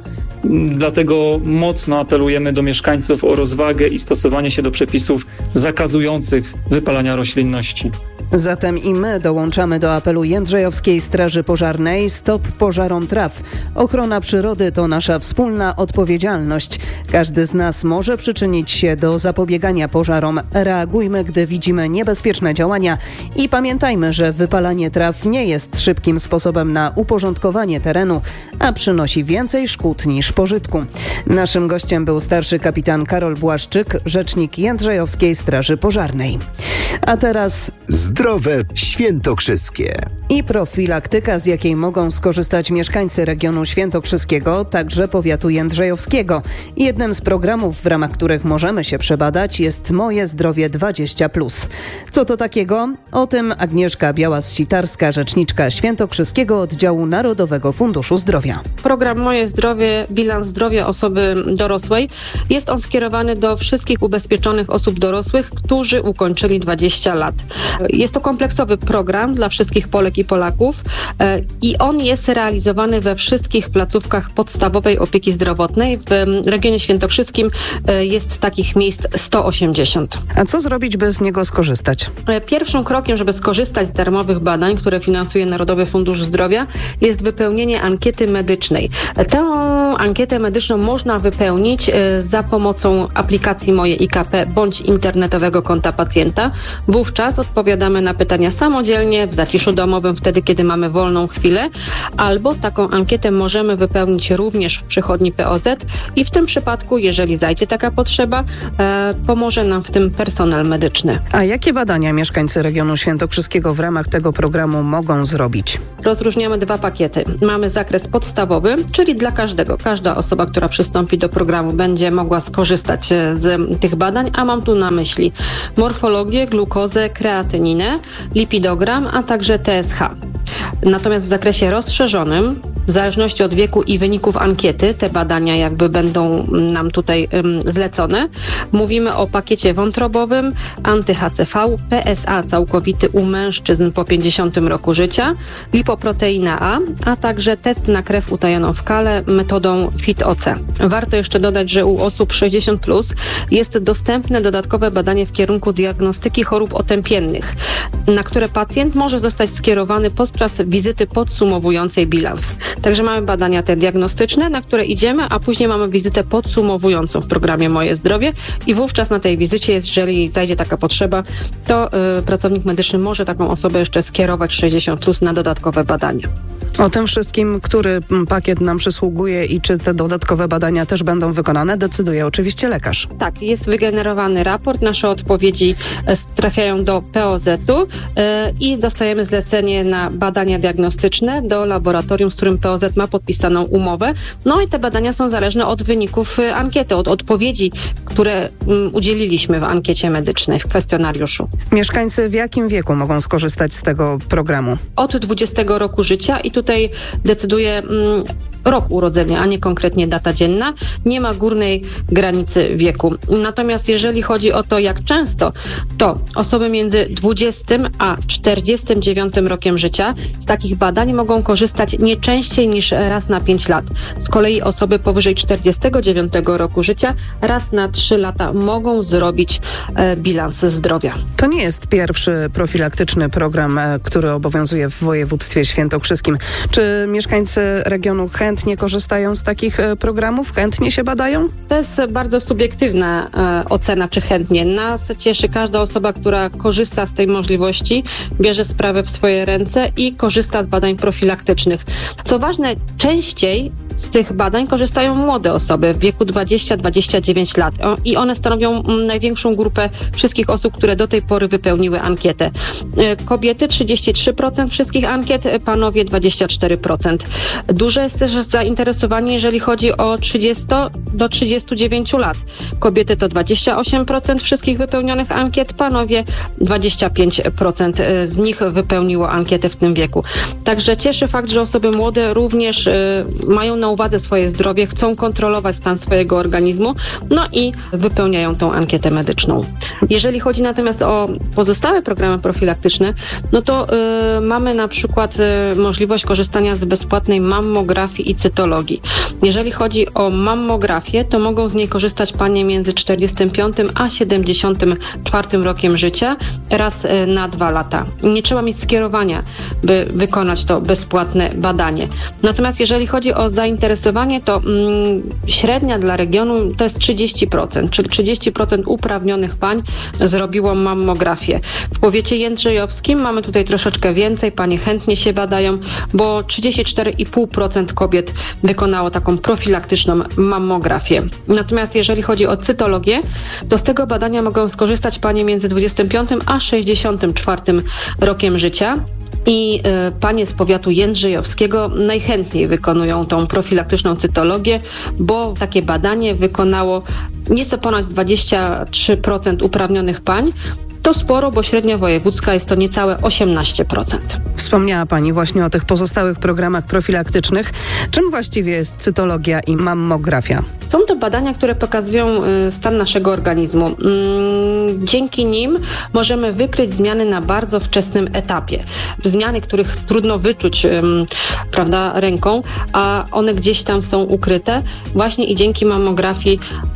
Dlatego mocno apelujemy do mieszkańców o rozwagę i stosowanie się do przepisów zakazujących wypalania roślinności. Zatem i my dołączamy do apelu Jędrzejowskiej Straży Pożarnej Stop Pożarom Traw. Ochrona przyrody to nasza wspólna odpowiedzialność. Każdy z nas może przyczynić się do zapobiegania pożarom. Reagujmy, gdy widzimy niebezpieczne działania i pamiętajmy, że wypalanie traw nie jest szybkim sposobem na uporządkowanie terenu, a przynosi więcej szkód niż pożytku. Naszym gościem był starszy kapitan Karol Błaszczyk, rzecznik Jędrzejowskiej Straży Pożarnej. A teraz Zdrowe Świętokrzyskie. I profilaktyka, z jakiej mogą skorzystać mieszkańcy regionu świętokrzyskiego, także powiatu jędrzejowskiego. Jednym z programów, w ramach których możemy się przebadać, jest Moje Zdrowie dwadzieścia plus. Co to takiego? O tym Agnieszka Białas-Sitarska, rzeczniczka Świętokrzyskiego Oddziału Narodowego Funduszu Zdrowia. Program Moje Zdrowie, bilans zdrowia osoby dorosłej. Jest on skierowany do wszystkich ubezpieczonych osób dorosłych, którzy ukończyli dwadzieścia lat. Jest to kompleksowy program dla wszystkich Polek i Polaków i on jest realizowany we wszystkich placówkach podstawowej opieki zdrowotnej. W regionie świętokrzyskim jest takich miejsc sto osiemdziesiąt. A co zrobić, by z niego skorzystać? Pierwszym krokiem, żeby skorzystać z darmowych badań, które finansuje Narodowy Fundusz Zdrowia, jest wypełnienie ankiety medycznej. Tę ankietę medyczną można wypełnić za pomocą aplikacji Moje I K P bądź internetowego konta pacjenta. Wówczas odpowiadamy na pytania samodzielnie, w zaciszu domowym, wtedy kiedy mamy wolną chwilę, albo taką ankietę możemy wypełnić również w przychodni P O Z i w tym przypadku, jeżeli zajdzie taka potrzeba, e, pomoże nam w tym personel medyczny. A jakie badania mieszkańcy regionu świętokrzyskiego w ramach tego programu mogą zrobić? Rozróżniamy dwa pakiety. Mamy zakres podstawowy, czyli dla każdego. Każda osoba, która przystąpi do programu, będzie mogła skorzystać z tych badań, a mam tu na myśli morfologię, glukozę, kreatyninę, lipidogram, a także T S H. Natomiast w zakresie rozszerzonym, w zależności od wieku i wyników ankiety, te badania jakby będą nam tutaj um, zlecone. Mówimy o pakiecie wątrobowym, anty-H C V, P S A całkowity u mężczyzn po pięćdziesiątym roku życia, lipoproteina A, a także test na krew utajoną w kale metodą F I T O C. Warto jeszcze dodać, że u osób sześćdziesiąt plus jest dostępne dodatkowe badanie w kierunku diagnostyki chorób otępiennych, na które pacjent może zostać skierowany podczas wizyty podsumowującej bilans. Także mamy badania te diagnostyczne, na które idziemy, a później mamy wizytę podsumowującą w programie Moje Zdrowie i wówczas na tej wizycie, jeżeli zajdzie taka potrzeba, to y, pracownik medyczny może taką osobę jeszcze skierować sześćdziesiąt plus na dodatkowe badania. O tym wszystkim, który pakiet nam przysługuje i czy te dodatkowe badania też będą wykonane, decyduje oczywiście lekarz. Tak, jest wygenerowany raport, nasze odpowiedzi trafiają do P O Z-u yy, i dostajemy zlecenie na badania diagnostyczne do laboratorium, z którym P O Z ma podpisaną umowę. No i te badania są zależne od wyników ankiety, od odpowiedzi, które um, udzieliliśmy w ankiecie medycznej, w kwestionariuszu. Mieszkańcy w jakim wieku mogą skorzystać z tego programu? Od dwudziestego roku życia i tutaj decyduje mm, rok urodzenia, a nie konkretnie data dzienna. Nie ma górnej granicy wieku. Natomiast jeżeli chodzi o to, jak często, to osoby między dwudziestym a czterdziestym dziewiątym rokiem życia z takich badań mogą korzystać nie częściej niż raz na pięć lat. Z kolei osoby powyżej czterdziestego dziewiątego roku życia raz na trzy lata mogą zrobić e, bilans zdrowia. To nie jest pierwszy profilaktyczny program, e, który obowiązuje w województwie świętokrzyskim. Czy mieszkańcy regionu chętnie korzystają z takich e, programów? Chętnie się badają? To jest bardzo subiektywna e, ocena, czy chętnie. Nas cieszy każda osoba, która korzysta z tej możliwości, bierze sprawę w swoje ręce i korzysta z badań profilaktycznych. Co ważne, częściej z tych badań korzystają młode osoby w wieku dwadzieścia do dwudziestu dziewięciu lat i one stanowią największą grupę wszystkich osób, które do tej pory wypełniły ankietę. Kobiety trzydzieści trzy procent wszystkich ankiet, panowie dwadzieścia cztery procent. Duże jest też zainteresowanie, jeżeli chodzi o trzydzieści do trzydziestu dziewięciu lat. Kobiety to dwadzieścia osiem procent wszystkich wypełnionych ankiet, panowie dwadzieścia pięć procent z nich wypełniło ankietę w tym wieku. Także cieszy fakt, że osoby młode również y, mają na uwadze swoje zdrowie, chcą kontrolować stan swojego organizmu, no i wypełniają tą ankietę medyczną. Jeżeli chodzi natomiast o pozostałe programy profilaktyczne, no to y, mamy na przykład y, możliwość korzystania z bezpłatnej mammografii i cytologii. Jeżeli chodzi o mammografię, to mogą z niej korzystać panie między czterdziestym piątym a siedemdziesiątym czwartym rokiem życia raz y, na dwa lata. Nie trzeba mieć skierowania, by wykonać to bezpłatne badanie. Natomiast jeżeli chodzi o zainteresowanie, to mm, średnia dla regionu to jest trzydzieści procent, czyli trzydzieści procent uprawnionych pań zrobiło mammografię. W powiecie jędrzejowskim mamy tutaj troszeczkę więcej, panie chętnie się badają, bo trzydzieści cztery i pół procent kobiet wykonało taką profilaktyczną mammografię. Natomiast jeżeli chodzi o cytologię, to z tego badania mogą skorzystać panie między dwudziestym piątym a sześćdziesiątym czwartym rokiem życia. I y, panie z powiatu jędrzejowskiego najchętniej wykonują tą profilaktyczną cytologię, bo takie badanie wykonało nieco ponad dwadzieścia trzy procent uprawnionych pań. To sporo, bo średnia wojewódzka jest to niecałe osiemnaście procent. Wspomniała pani właśnie o tych pozostałych programach profilaktycznych. Czym właściwie jest cytologia i mammografia? Są to badania, które pokazują stan naszego organizmu. Dzięki nim możemy wykryć zmiany na bardzo wczesnym etapie. Zmiany, których trudno wyczuć, prawda, ręką, a one gdzieś tam są ukryte. Właśnie i dzięki mammografii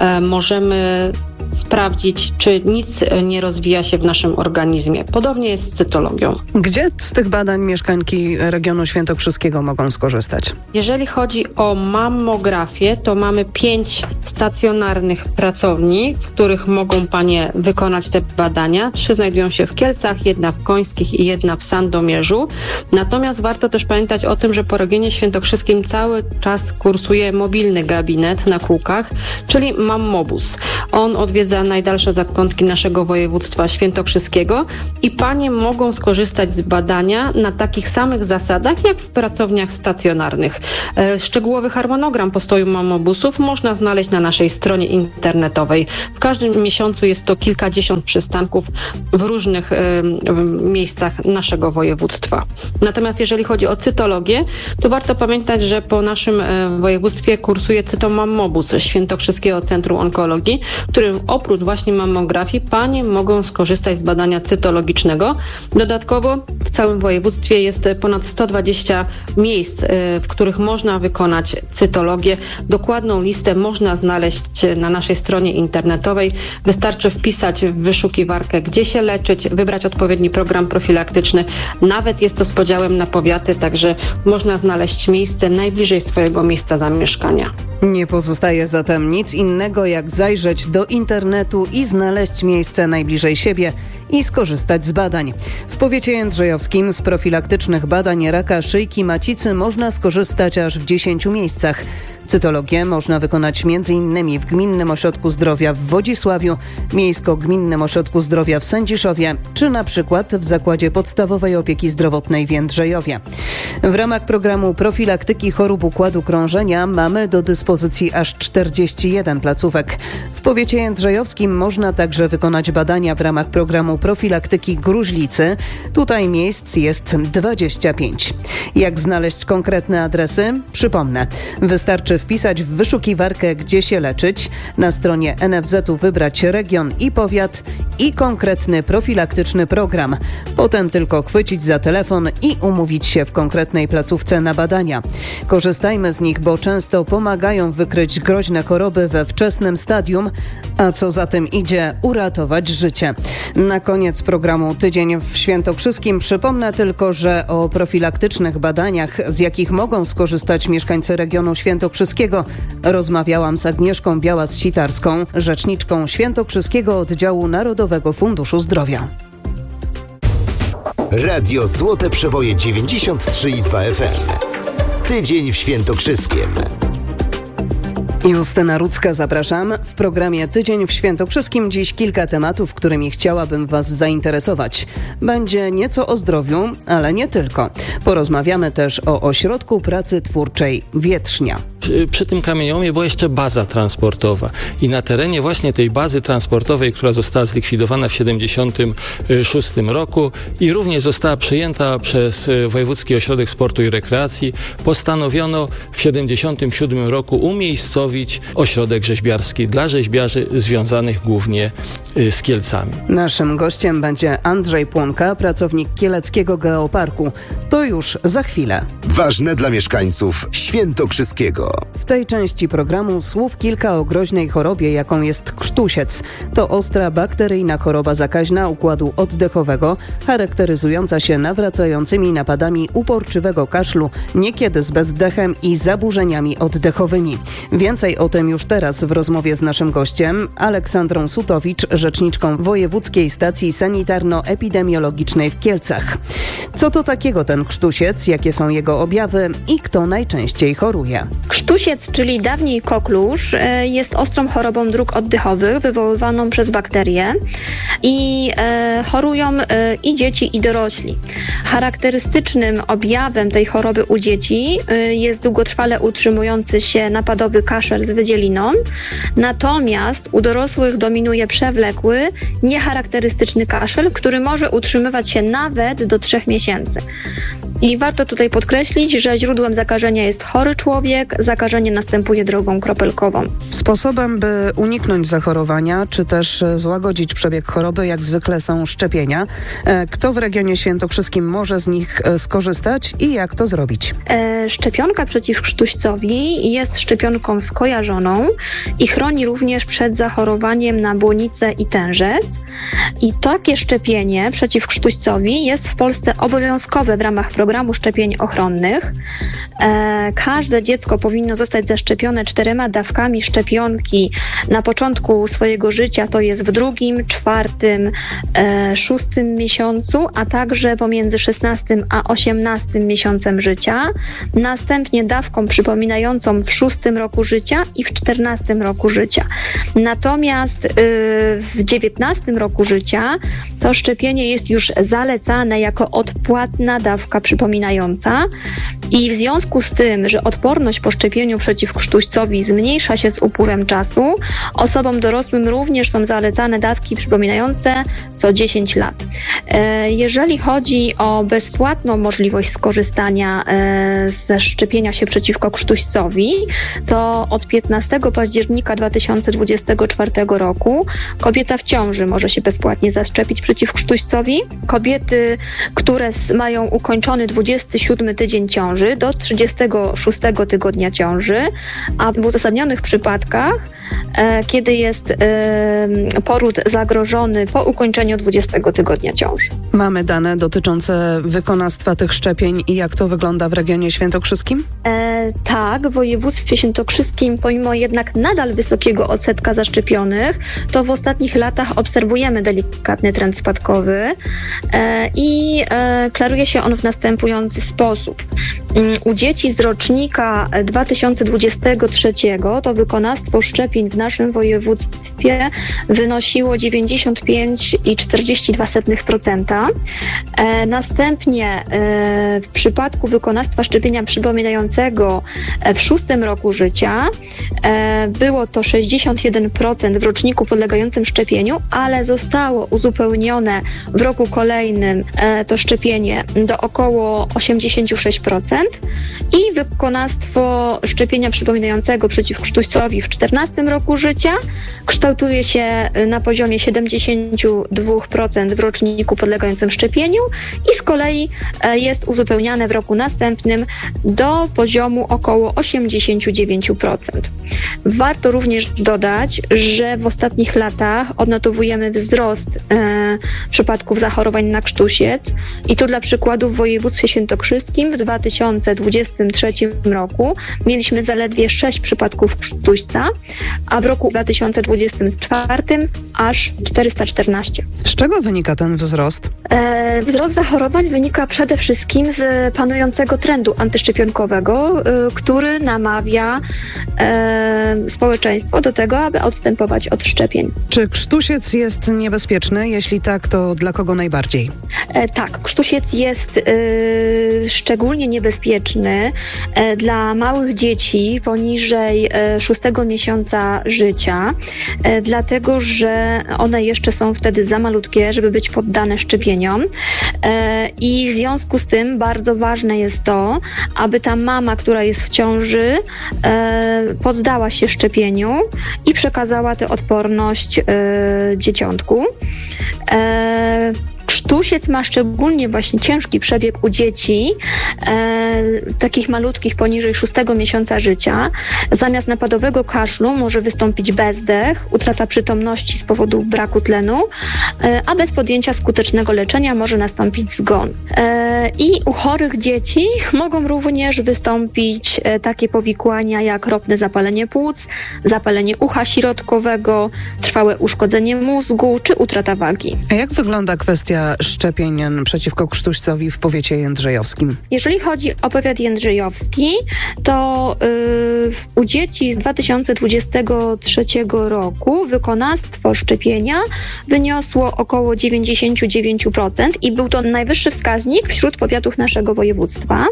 możemy sprawdzić, czy nic nie rozwija się w naszym organizmie. Podobnie jest z cytologią. Gdzie z tych badań mieszkańki regionu świętokrzyskiego mogą skorzystać? Jeżeli chodzi o mammografię, to mamy pięć stacjonarnych pracowni, w których mogą panie wykonać te badania. Trzy znajdują się w Kielcach, jedna w Końskich i jedna w Sandomierzu. Natomiast warto też pamiętać o tym, że po regionie świętokrzyskim cały czas kursuje mobilny gabinet na kółkach, czyli Mammobus. On odwiedza najdalsze zakątki naszego województwa świętokrzyskiego i panie mogą skorzystać z badania na takich samych zasadach, jak w pracowniach stacjonarnych. Szczegółowy harmonogram postoju mammobusów można znaleźć na naszej stronie internetowej. W każdym miesiącu jest to kilkadziesiąt przystanków w różnych y, miejscach naszego województwa. Natomiast jeżeli chodzi o cytologię, to warto pamiętać, że po naszym y, województwie kursuje cytomammobus Świętokrzyskiego Centrum Onkologii, w którym oprócz właśnie mammografii panie mogą skorzystać z badania cytologicznego. Dodatkowo w całym województwie jest ponad sto dwadzieścia miejsc, w których można wykonać cytologię. Dokładną listę można znaleźć na naszej stronie internetowej. Wystarczy wpisać w wyszukiwarkę, gdzie się leczyć, wybrać odpowiedni program profilaktyczny. Nawet jest to z podziałem na powiaty, także można znaleźć miejsce najbliżej swojego miejsca zamieszkania. Nie pozostaje zatem nic innego, jak zajrzeć do internetu i znaleźć miejsce najbliżej siebie i skorzystać z badań. W powiecie jędrzejowskim z profilaktycznych badań raka szyjki macicy można skorzystać aż w dziesięciu miejscach. Cytologię można wykonać między innymi w Gminnym Ośrodku Zdrowia w Wodzisławiu, Miejsko-Gminnym Ośrodku Zdrowia w Sędziszowie, czy na przykład w Zakładzie Podstawowej Opieki Zdrowotnej w Jędrzejowie. W ramach programu profilaktyki chorób układu krążenia mamy do dyspozycji aż czterdzieści jeden placówek. W powiecie jędrzejowskim można także wykonać badania w ramach programu profilaktyki gruźlicy. Tutaj miejsc jest dwadzieścia pięć. Jak znaleźć konkretne adresy? Przypomnę, wystarczy wpisać w wyszukiwarkę, gdzie się leczyć, na stronie en ef zet u wybrać region i powiat i konkretny profilaktyczny program. Potem tylko chwycić za telefon i umówić się w konkretnej placówce na badania. Korzystajmy z nich, bo często pomagają wykryć groźne choroby we wczesnym stadium, a co za tym idzie, uratować życie. Na koniec programu Tydzień w Świętokrzyskim przypomnę tylko, że o profilaktycznych badaniach, z jakich mogą skorzystać mieszkańcy regionu świętokrzyskiego, rozmawiałam z Agnieszką Białas-Sitarską, rzeczniczką Świętokrzyskiego Oddziału Narodowego Funduszu Zdrowia. Radio Złote Przeboje dziewięćdziesiąt trzy i dwa F M. Tydzień w Świętokrzyskiem. Justyna Rudzka, zapraszam. W programie Tydzień w Świętokrzyskim dziś kilka tematów, którymi chciałabym Was zainteresować. Będzie nieco o zdrowiu, ale nie tylko. Porozmawiamy też o Ośrodku Pracy Twórczej Wietrznia. W przy, przy tym kamieniołomie była jeszcze baza transportowa i na terenie właśnie tej bazy transportowej, która została zlikwidowana w siedemdziesiątym szóstym roku i również została przyjęta przez Wojewódzki Ośrodek Sportu i Rekreacji, postanowiono w siedemdziesiątym siódmym roku umiejscowić ośrodek rzeźbiarski dla rzeźbiarzy związanych głównie z Kielcami. Naszym gościem będzie Andrzej Płonka, pracownik Kieleckiego Geoparku. To już za chwilę. Ważne dla mieszkańców Świętokrzyskiego. W tej części programu słów kilka o groźnej chorobie, jaką jest krztusiec. To ostra bakteryjna choroba zakaźna układu oddechowego, charakteryzująca się nawracającymi napadami uporczywego kaszlu, niekiedy z bezdechem i zaburzeniami oddechowymi. Więcej o tym już teraz w rozmowie z naszym gościem, Aleksandrą Sutowicz, rzeczniczką Wojewódzkiej Stacji Sanitarno-Epidemiologicznej w Kielcach. Co to takiego ten krztusiec, jakie są jego objawy i kto najczęściej choruje? Krztusiec, czyli dawniej koklusz, jest ostrą chorobą dróg oddechowych wywoływaną przez bakterie i e, chorują e, i dzieci, i dorośli. Charakterystycznym objawem tej choroby u dzieci e, jest długotrwale utrzymujący się napadowy kaszel z wydzieliną, natomiast u dorosłych dominuje przewlekły, niecharakterystyczny kaszel, który może utrzymywać się nawet do trzech miesięcy. I warto tutaj podkreślić, że źródłem zakażenia jest chory człowiek, zakażenie następuje drogą kropelkową. Sposobem, by uniknąć zachorowania, czy też złagodzić przebieg choroby, jak zwykle są szczepienia. Kto w regionie świętokrzyskim może z nich skorzystać i jak to zrobić? E, szczepionka przeciw krztuścowi jest szczepionką skojarzoną i chroni również przed zachorowaniem na błonicę i tężec. I takie szczepienie przeciw krztuścowi jest w Polsce obowiązkowe w ramach programu szczepień ochronnych. E, każde dziecko powinno zostać zaszczepione czterema dawkami szczepionki na początku swojego życia, to jest w drugim, czwartym, e, szóstym miesiącu, a także pomiędzy szesnastym a osiemnastym miesiącem życia. Następnie dawką przypominającą w szóstym roku życia i w czternastym roku życia. Natomiast y, w dziewiętnastym roku życia to szczepienie jest już zalecane jako odpłatna dawka przypominająca i w związku z tym, że odporność po szczepieniu przeciw krztuścowi zmniejsza się z upływem czasu, osobom dorosłym również są zalecane dawki przypominające co dziesięć lat. Jeżeli chodzi o bezpłatną możliwość skorzystania ze szczepienia się przeciwko krztuścowi, to od piętnastego października dwa tysiące dwudziestego czwartego roku kobieta w ciąży może się bezpłatnie zaszczepić przeciw krztuścowi. Kobiety, które mają ukończony dwudziesty siódmy tydzień ciąży do trzydziestego szóstego tygodnia ciąży, a w uzasadnionych przypadkach, e, kiedy jest e, poród zagrożony po ukończeniu dwudziestego tygodnia ciąży. Mamy dane dotyczące wykonawstwa tych szczepień i jak to wygląda w regionie świętokrzyskim? E, tak, w województwie świętokrzyskim, pomimo jednak nadal wysokiego odsetka zaszczepionych, to w ostatnich latach obserwujemy delikatny trend spadkowy e, i e, klaruje się on w następujący sposób. U dzieci z rocznika dwa tysiące dwudziestego trzeciego to wykonawstwo szczepień w naszym województwie wynosiło dziewięćdziesiąt pięć przecinek czterdzieści dwa procent. E, następnie e, w przypadku wykonawstwa szczepienia przypominającego w szóstym roku życia e, było to sześćdziesiąt jeden procent w roczniku podlegającym szczepieniu, ale zostało uzupełnione w roku kolejnym e, to szczepienie do około osiemdziesiąt sześć procent i wykonawstwo szczepienia przypominającego przeciw krztuścowi w czternastym roku życia kształtuje się na poziomie siedemdziesiąt dwa procent w roczniku podlegającym szczepieniu i z kolei jest uzupełniane w roku następnym do poziomu około osiemdziesiąt dziewięć procent. Warto również dodać, że w ostatnich latach odnotowujemy wzrost e, przypadków zachorowań na krztusiec i tu dla przykładu w województwie świętokrzyskim w dwa tysiące dwudziestym trzecim roku mieliśmy zaledwie sześć przypadków krztuśca, a w roku dwa tysiące dwudziestym czwartym aż czterysta czternaście. Z czego wynika ten wzrost? wzrost? E, wzrost zachorowań wynika przede wszystkim z panującego trendu antyszczepionkowego, e, który namawia e, społeczeństwo do tego, aby odstępować od szczepień. Czy krztusiec jest niebezpieczny? Jeśli tak, to dla kogo najbardziej? E, tak, krztusiec jest e, szczególnie niebezpieczny e, dla małych dzieci poniżej e, szóstego miesiąca życia, e, dlatego że one jeszcze są wtedy za malutkie, żeby być poddane szczepieniom. E, I w związku z tym bardzo ważne jest to, aby ta mama, która jest w ciąży, e, poddała się szczepieniu i przekazała tę odporność e, dzieciątku. E, Krztusiec ma szczególnie właśnie ciężki przebieg u dzieci, e, takich malutkich poniżej szóstego miesiąca życia. Zamiast napadowego kaszlu może wystąpić bezdech, utrata przytomności z powodu braku tlenu, e, a bez podjęcia skutecznego leczenia może nastąpić zgon. E, I u chorych dzieci mogą również wystąpić e, takie powikłania jak ropne zapalenie płuc, zapalenie ucha środkowego, trwałe uszkodzenie mózgu czy utrata wagi. A jak wygląda kwestia szczepień przeciwko krztuścowi w powiecie jędrzejowskim? Jeżeli chodzi o powiat jędrzejowski, to yy, u dzieci z dwa tysiące dwudziestego trzeciego roku wykonawstwo szczepienia wyniosło około dziewięćdziesiąt dziewięć procent i był to najwyższy wskaźnik wśród powiatów naszego województwa.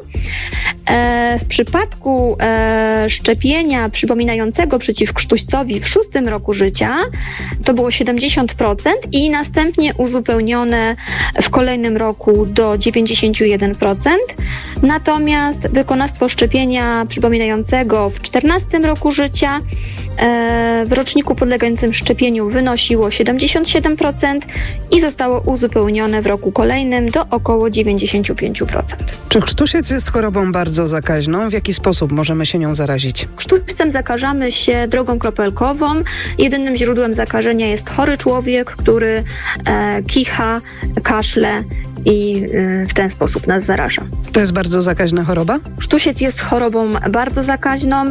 E, w przypadku e, szczepienia przypominającego przeciw krztuścowi w szóstym roku życia to było siedemdziesiąt procent i następnie uzupełnione w kolejnym roku do dziewięćdziesiąt jeden procent. Natomiast wykonawstwo szczepienia przypominającego w czternastym roku życia w roczniku podlegającym szczepieniu wynosiło siedemdziesiąt siedem procent i zostało uzupełnione w roku kolejnym do około dziewięćdziesiąt pięć procent. Czy krztusiec jest chorobą bardzo zakaźną? W jaki sposób możemy się nią zarazić? Krztuścem zakażamy się drogą kropelkową. Jedynym źródłem zakażenia jest chory człowiek, który e, kicha, kaszle i y, w ten sposób nas zaraża. To jest bardzo zakaźna choroba? Krztusiec jest chorobą bardzo zakaźną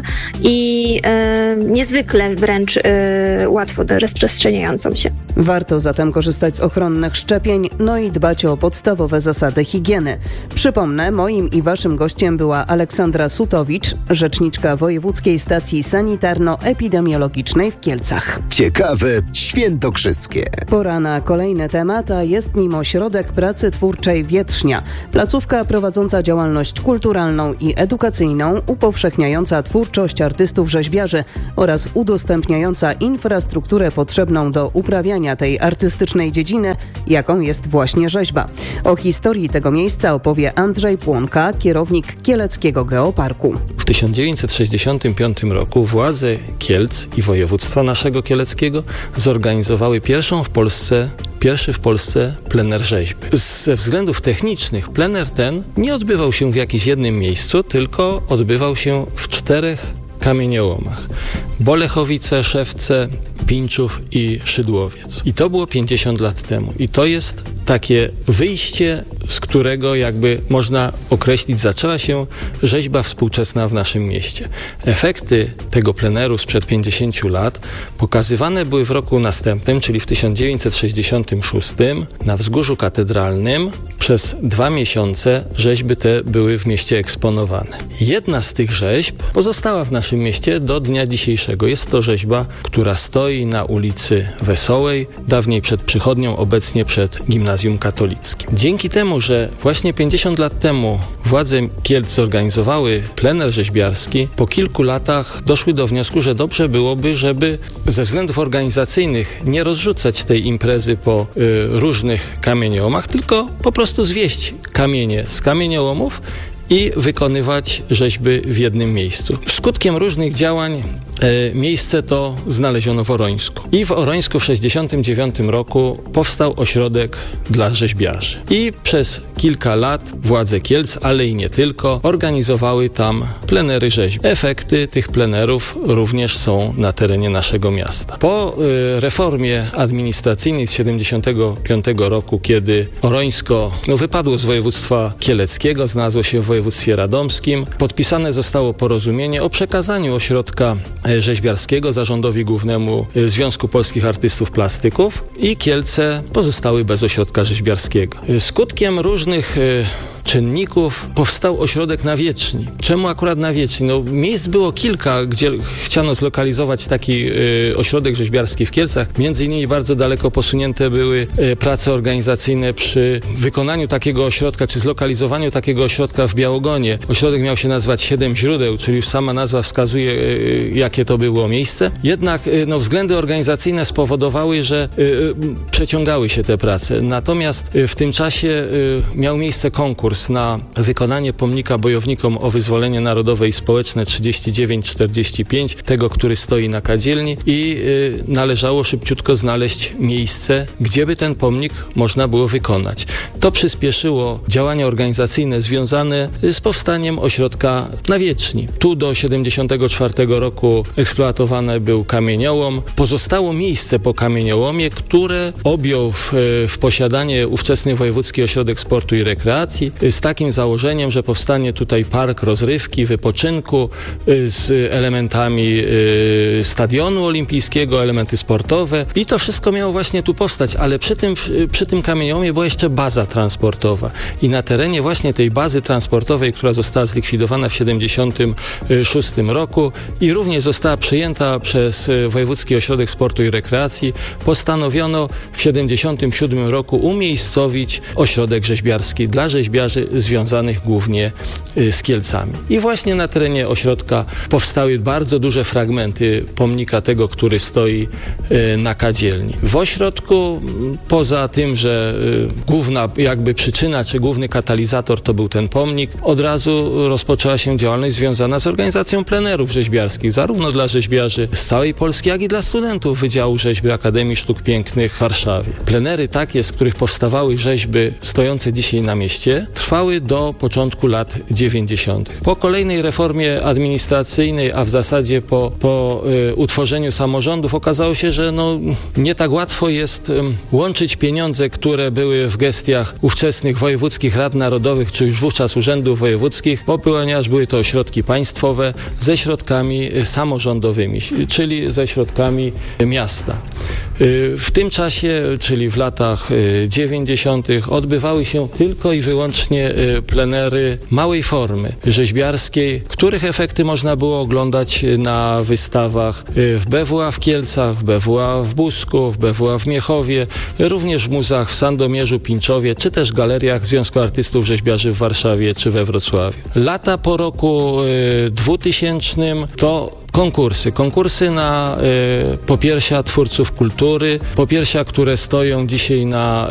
i y, niezwykle wręcz y, łatwo rozprzestrzeniającą się. Warto zatem korzystać z ochronnych szczepień, no i dbać o podstawowe zasady higieny. Przypomnę, moim i waszym gościem była Aleksandra Sutowicz, rzeczniczka Wojewódzkiej Stacji Sanitarno-Epidemiologicznej w Kielcach. Ciekawe świętokrzyskie. Pora na kolejny temat, a jest nim Ośrodek Pracy Twórczej Wietrznia. Placówka prowadząca działalność kulturalną i edukacyjną, upowszechniająca twórczość artystów rzeźbiarzy oraz udostępniająca infrastrukturę potrzebną do uprawiania tej artystycznej dziedziny, jaką jest właśnie rzeźba. O historii tego miejsca opowie Andrzej Płonka, kierownik Kieleckiego Geoparku. W tysiąc dziewięćset sześćdziesiątym piątym roku władze Kielc i województwa naszego kieleckiego zorganizowały pierwszą w Polsce Pierwszy w Polsce plener rzeźby. Ze względów technicznych plener ten nie odbywał się w jakimś jednym miejscu, tylko odbywał się w czterech kamieniołomach. Bolechowice, Szewce, Pińczów i Szydłowiec. I to było pięćdziesiąt lat temu. I to jest takie wyjście, z którego jakby można określić, zaczęła się rzeźba współczesna w naszym mieście. Efekty tego pleneru sprzed pięćdziesięciu lat pokazywane były w roku następnym, czyli w tysiąc dziewięćset sześćdziesiątym szóstym na Wzgórzu Katedralnym. Przez dwa miesiące rzeźby te były w mieście eksponowane. Jedna z tych rzeźb pozostała w naszym mieście do dnia dzisiejszego. Jest to rzeźba, która stoi na ulicy Wesołej, dawniej przed przychodnią, obecnie przed Gimnazjum Katolickim. Dzięki temu, że właśnie pięćdziesiąt lat temu władze Kielc zorganizowały plener rzeźbiarski, po kilku latach doszły do wniosku, że dobrze byłoby, żeby ze względów organizacyjnych nie rozrzucać tej imprezy po y, różnych kamieniołomach, tylko po prostu zwieść kamienie z kamieniołomów i wykonywać rzeźby w jednym miejscu. Skutkiem różnych działań e, miejsce to znaleziono w Orońsku. I w Orońsku w sześćdziesiątym dziewiątym roku powstał ośrodek dla rzeźbiarzy. I przez kilka lat władze Kielc, ale i nie tylko, organizowały tam plenery rzeźb. Efekty tych plenerów również są na terenie naszego miasta. Po y, reformie administracyjnej z siedemdziesiątego piątego roku, kiedy Orońsko no, wypadło z województwa kieleckiego, znalazło się w województwie radomskim, podpisane zostało porozumienie o przekazaniu ośrodka Rzeźbiarskiego, zarządowi głównemu Związku Polskich Artystów Plastyków, i Kielce pozostały bez ośrodka rzeźbiarskiego. Skutkiem różnych czynników powstał ośrodek na Wieczni. Czemu akurat na Wieczni? No, miejsc było kilka, gdzie chciano zlokalizować taki y, ośrodek rzeźbiarski w Kielcach. Między innymi bardzo daleko posunięte były y, prace organizacyjne przy wykonaniu takiego ośrodka, czy zlokalizowaniu takiego ośrodka w Białogonie. Ośrodek miał się nazywać Siedem Źródeł, czyli już sama nazwa wskazuje, y, jakie to było miejsce. Jednak y, no, względy organizacyjne spowodowały, że y, y, przeciągały się te prace. Natomiast y, w tym czasie y, miał miejsce konkurs na wykonanie pomnika bojownikom o wyzwolenie narodowe i społeczne trzydzieści dziewięć czterdzieści pięć, tego, który stoi na Kadzielni, i y, należało szybciutko znaleźć miejsce, gdzie by ten pomnik można było wykonać. To przyspieszyło działania organizacyjne związane z powstaniem ośrodka na Wieczni. Tu do siedemdziesiątego czwartego roku eksploatowany był kamieniołom. Pozostało miejsce po kamieniołomie, które objął w, w posiadanie ówczesny Wojewódzki Ośrodek Sportu i Rekreacji, z takim założeniem, że powstanie tutaj park rozrywki, wypoczynku z elementami stadionu olimpijskiego, elementy sportowe, i to wszystko miało właśnie tu powstać, ale przy tym, przy tym kamieniołomie była jeszcze baza transportowa i na terenie właśnie tej bazy transportowej, która została zlikwidowana w siedemdziesiątym szóstym roku i również została przejęta przez Wojewódzki Ośrodek Sportu i Rekreacji, postanowiono w siedemdziesiątym siódmym roku umiejscowić ośrodek rzeźbiarski dla rzeźbiarzy związanych głównie z Kielcami. I właśnie na terenie ośrodka powstały bardzo duże fragmenty pomnika tego, który stoi na Kadzielni. W ośrodku, poza tym, że główna jakby przyczyna, czy główny katalizator to był ten pomnik, od razu rozpoczęła się działalność związana z organizacją plenerów rzeźbiarskich, zarówno dla rzeźbiarzy z całej Polski, jak i dla studentów Wydziału Rzeźby Akademii Sztuk Pięknych w Warszawie. Plenery takie, z których powstawały rzeźby stojące dzisiaj na mieście, trwały do początku lat dziewięćdziesiątych. Po kolejnej reformie administracyjnej, a w zasadzie po, po y, utworzeniu samorządów, okazało się, że no, nie tak łatwo jest y, łączyć pieniądze, które były w gestiach ówczesnych wojewódzkich rad narodowych, czy już wówczas urzędów wojewódzkich, bo ponieważ były to środki państwowe, ze środkami samorządowymi, czyli ze środkami miasta. W tym czasie, czyli w latach dziewięćdziesiątych odbywały się tylko i wyłącznie plenery małej formy rzeźbiarskiej, których efekty można było oglądać na wystawach w B W A w Kielcach, w B W A w Busku, w B W A w Miechowie, również w muzeach w Sandomierzu, Pińczowie, czy też galeriach Związku Artystów Rzeźbiarzy w Warszawie czy we Wrocławiu. Lata po roku dwutysięcznym to konkursy. Konkursy na y, popiersia twórców kultury, popiersia, które stoją dzisiaj na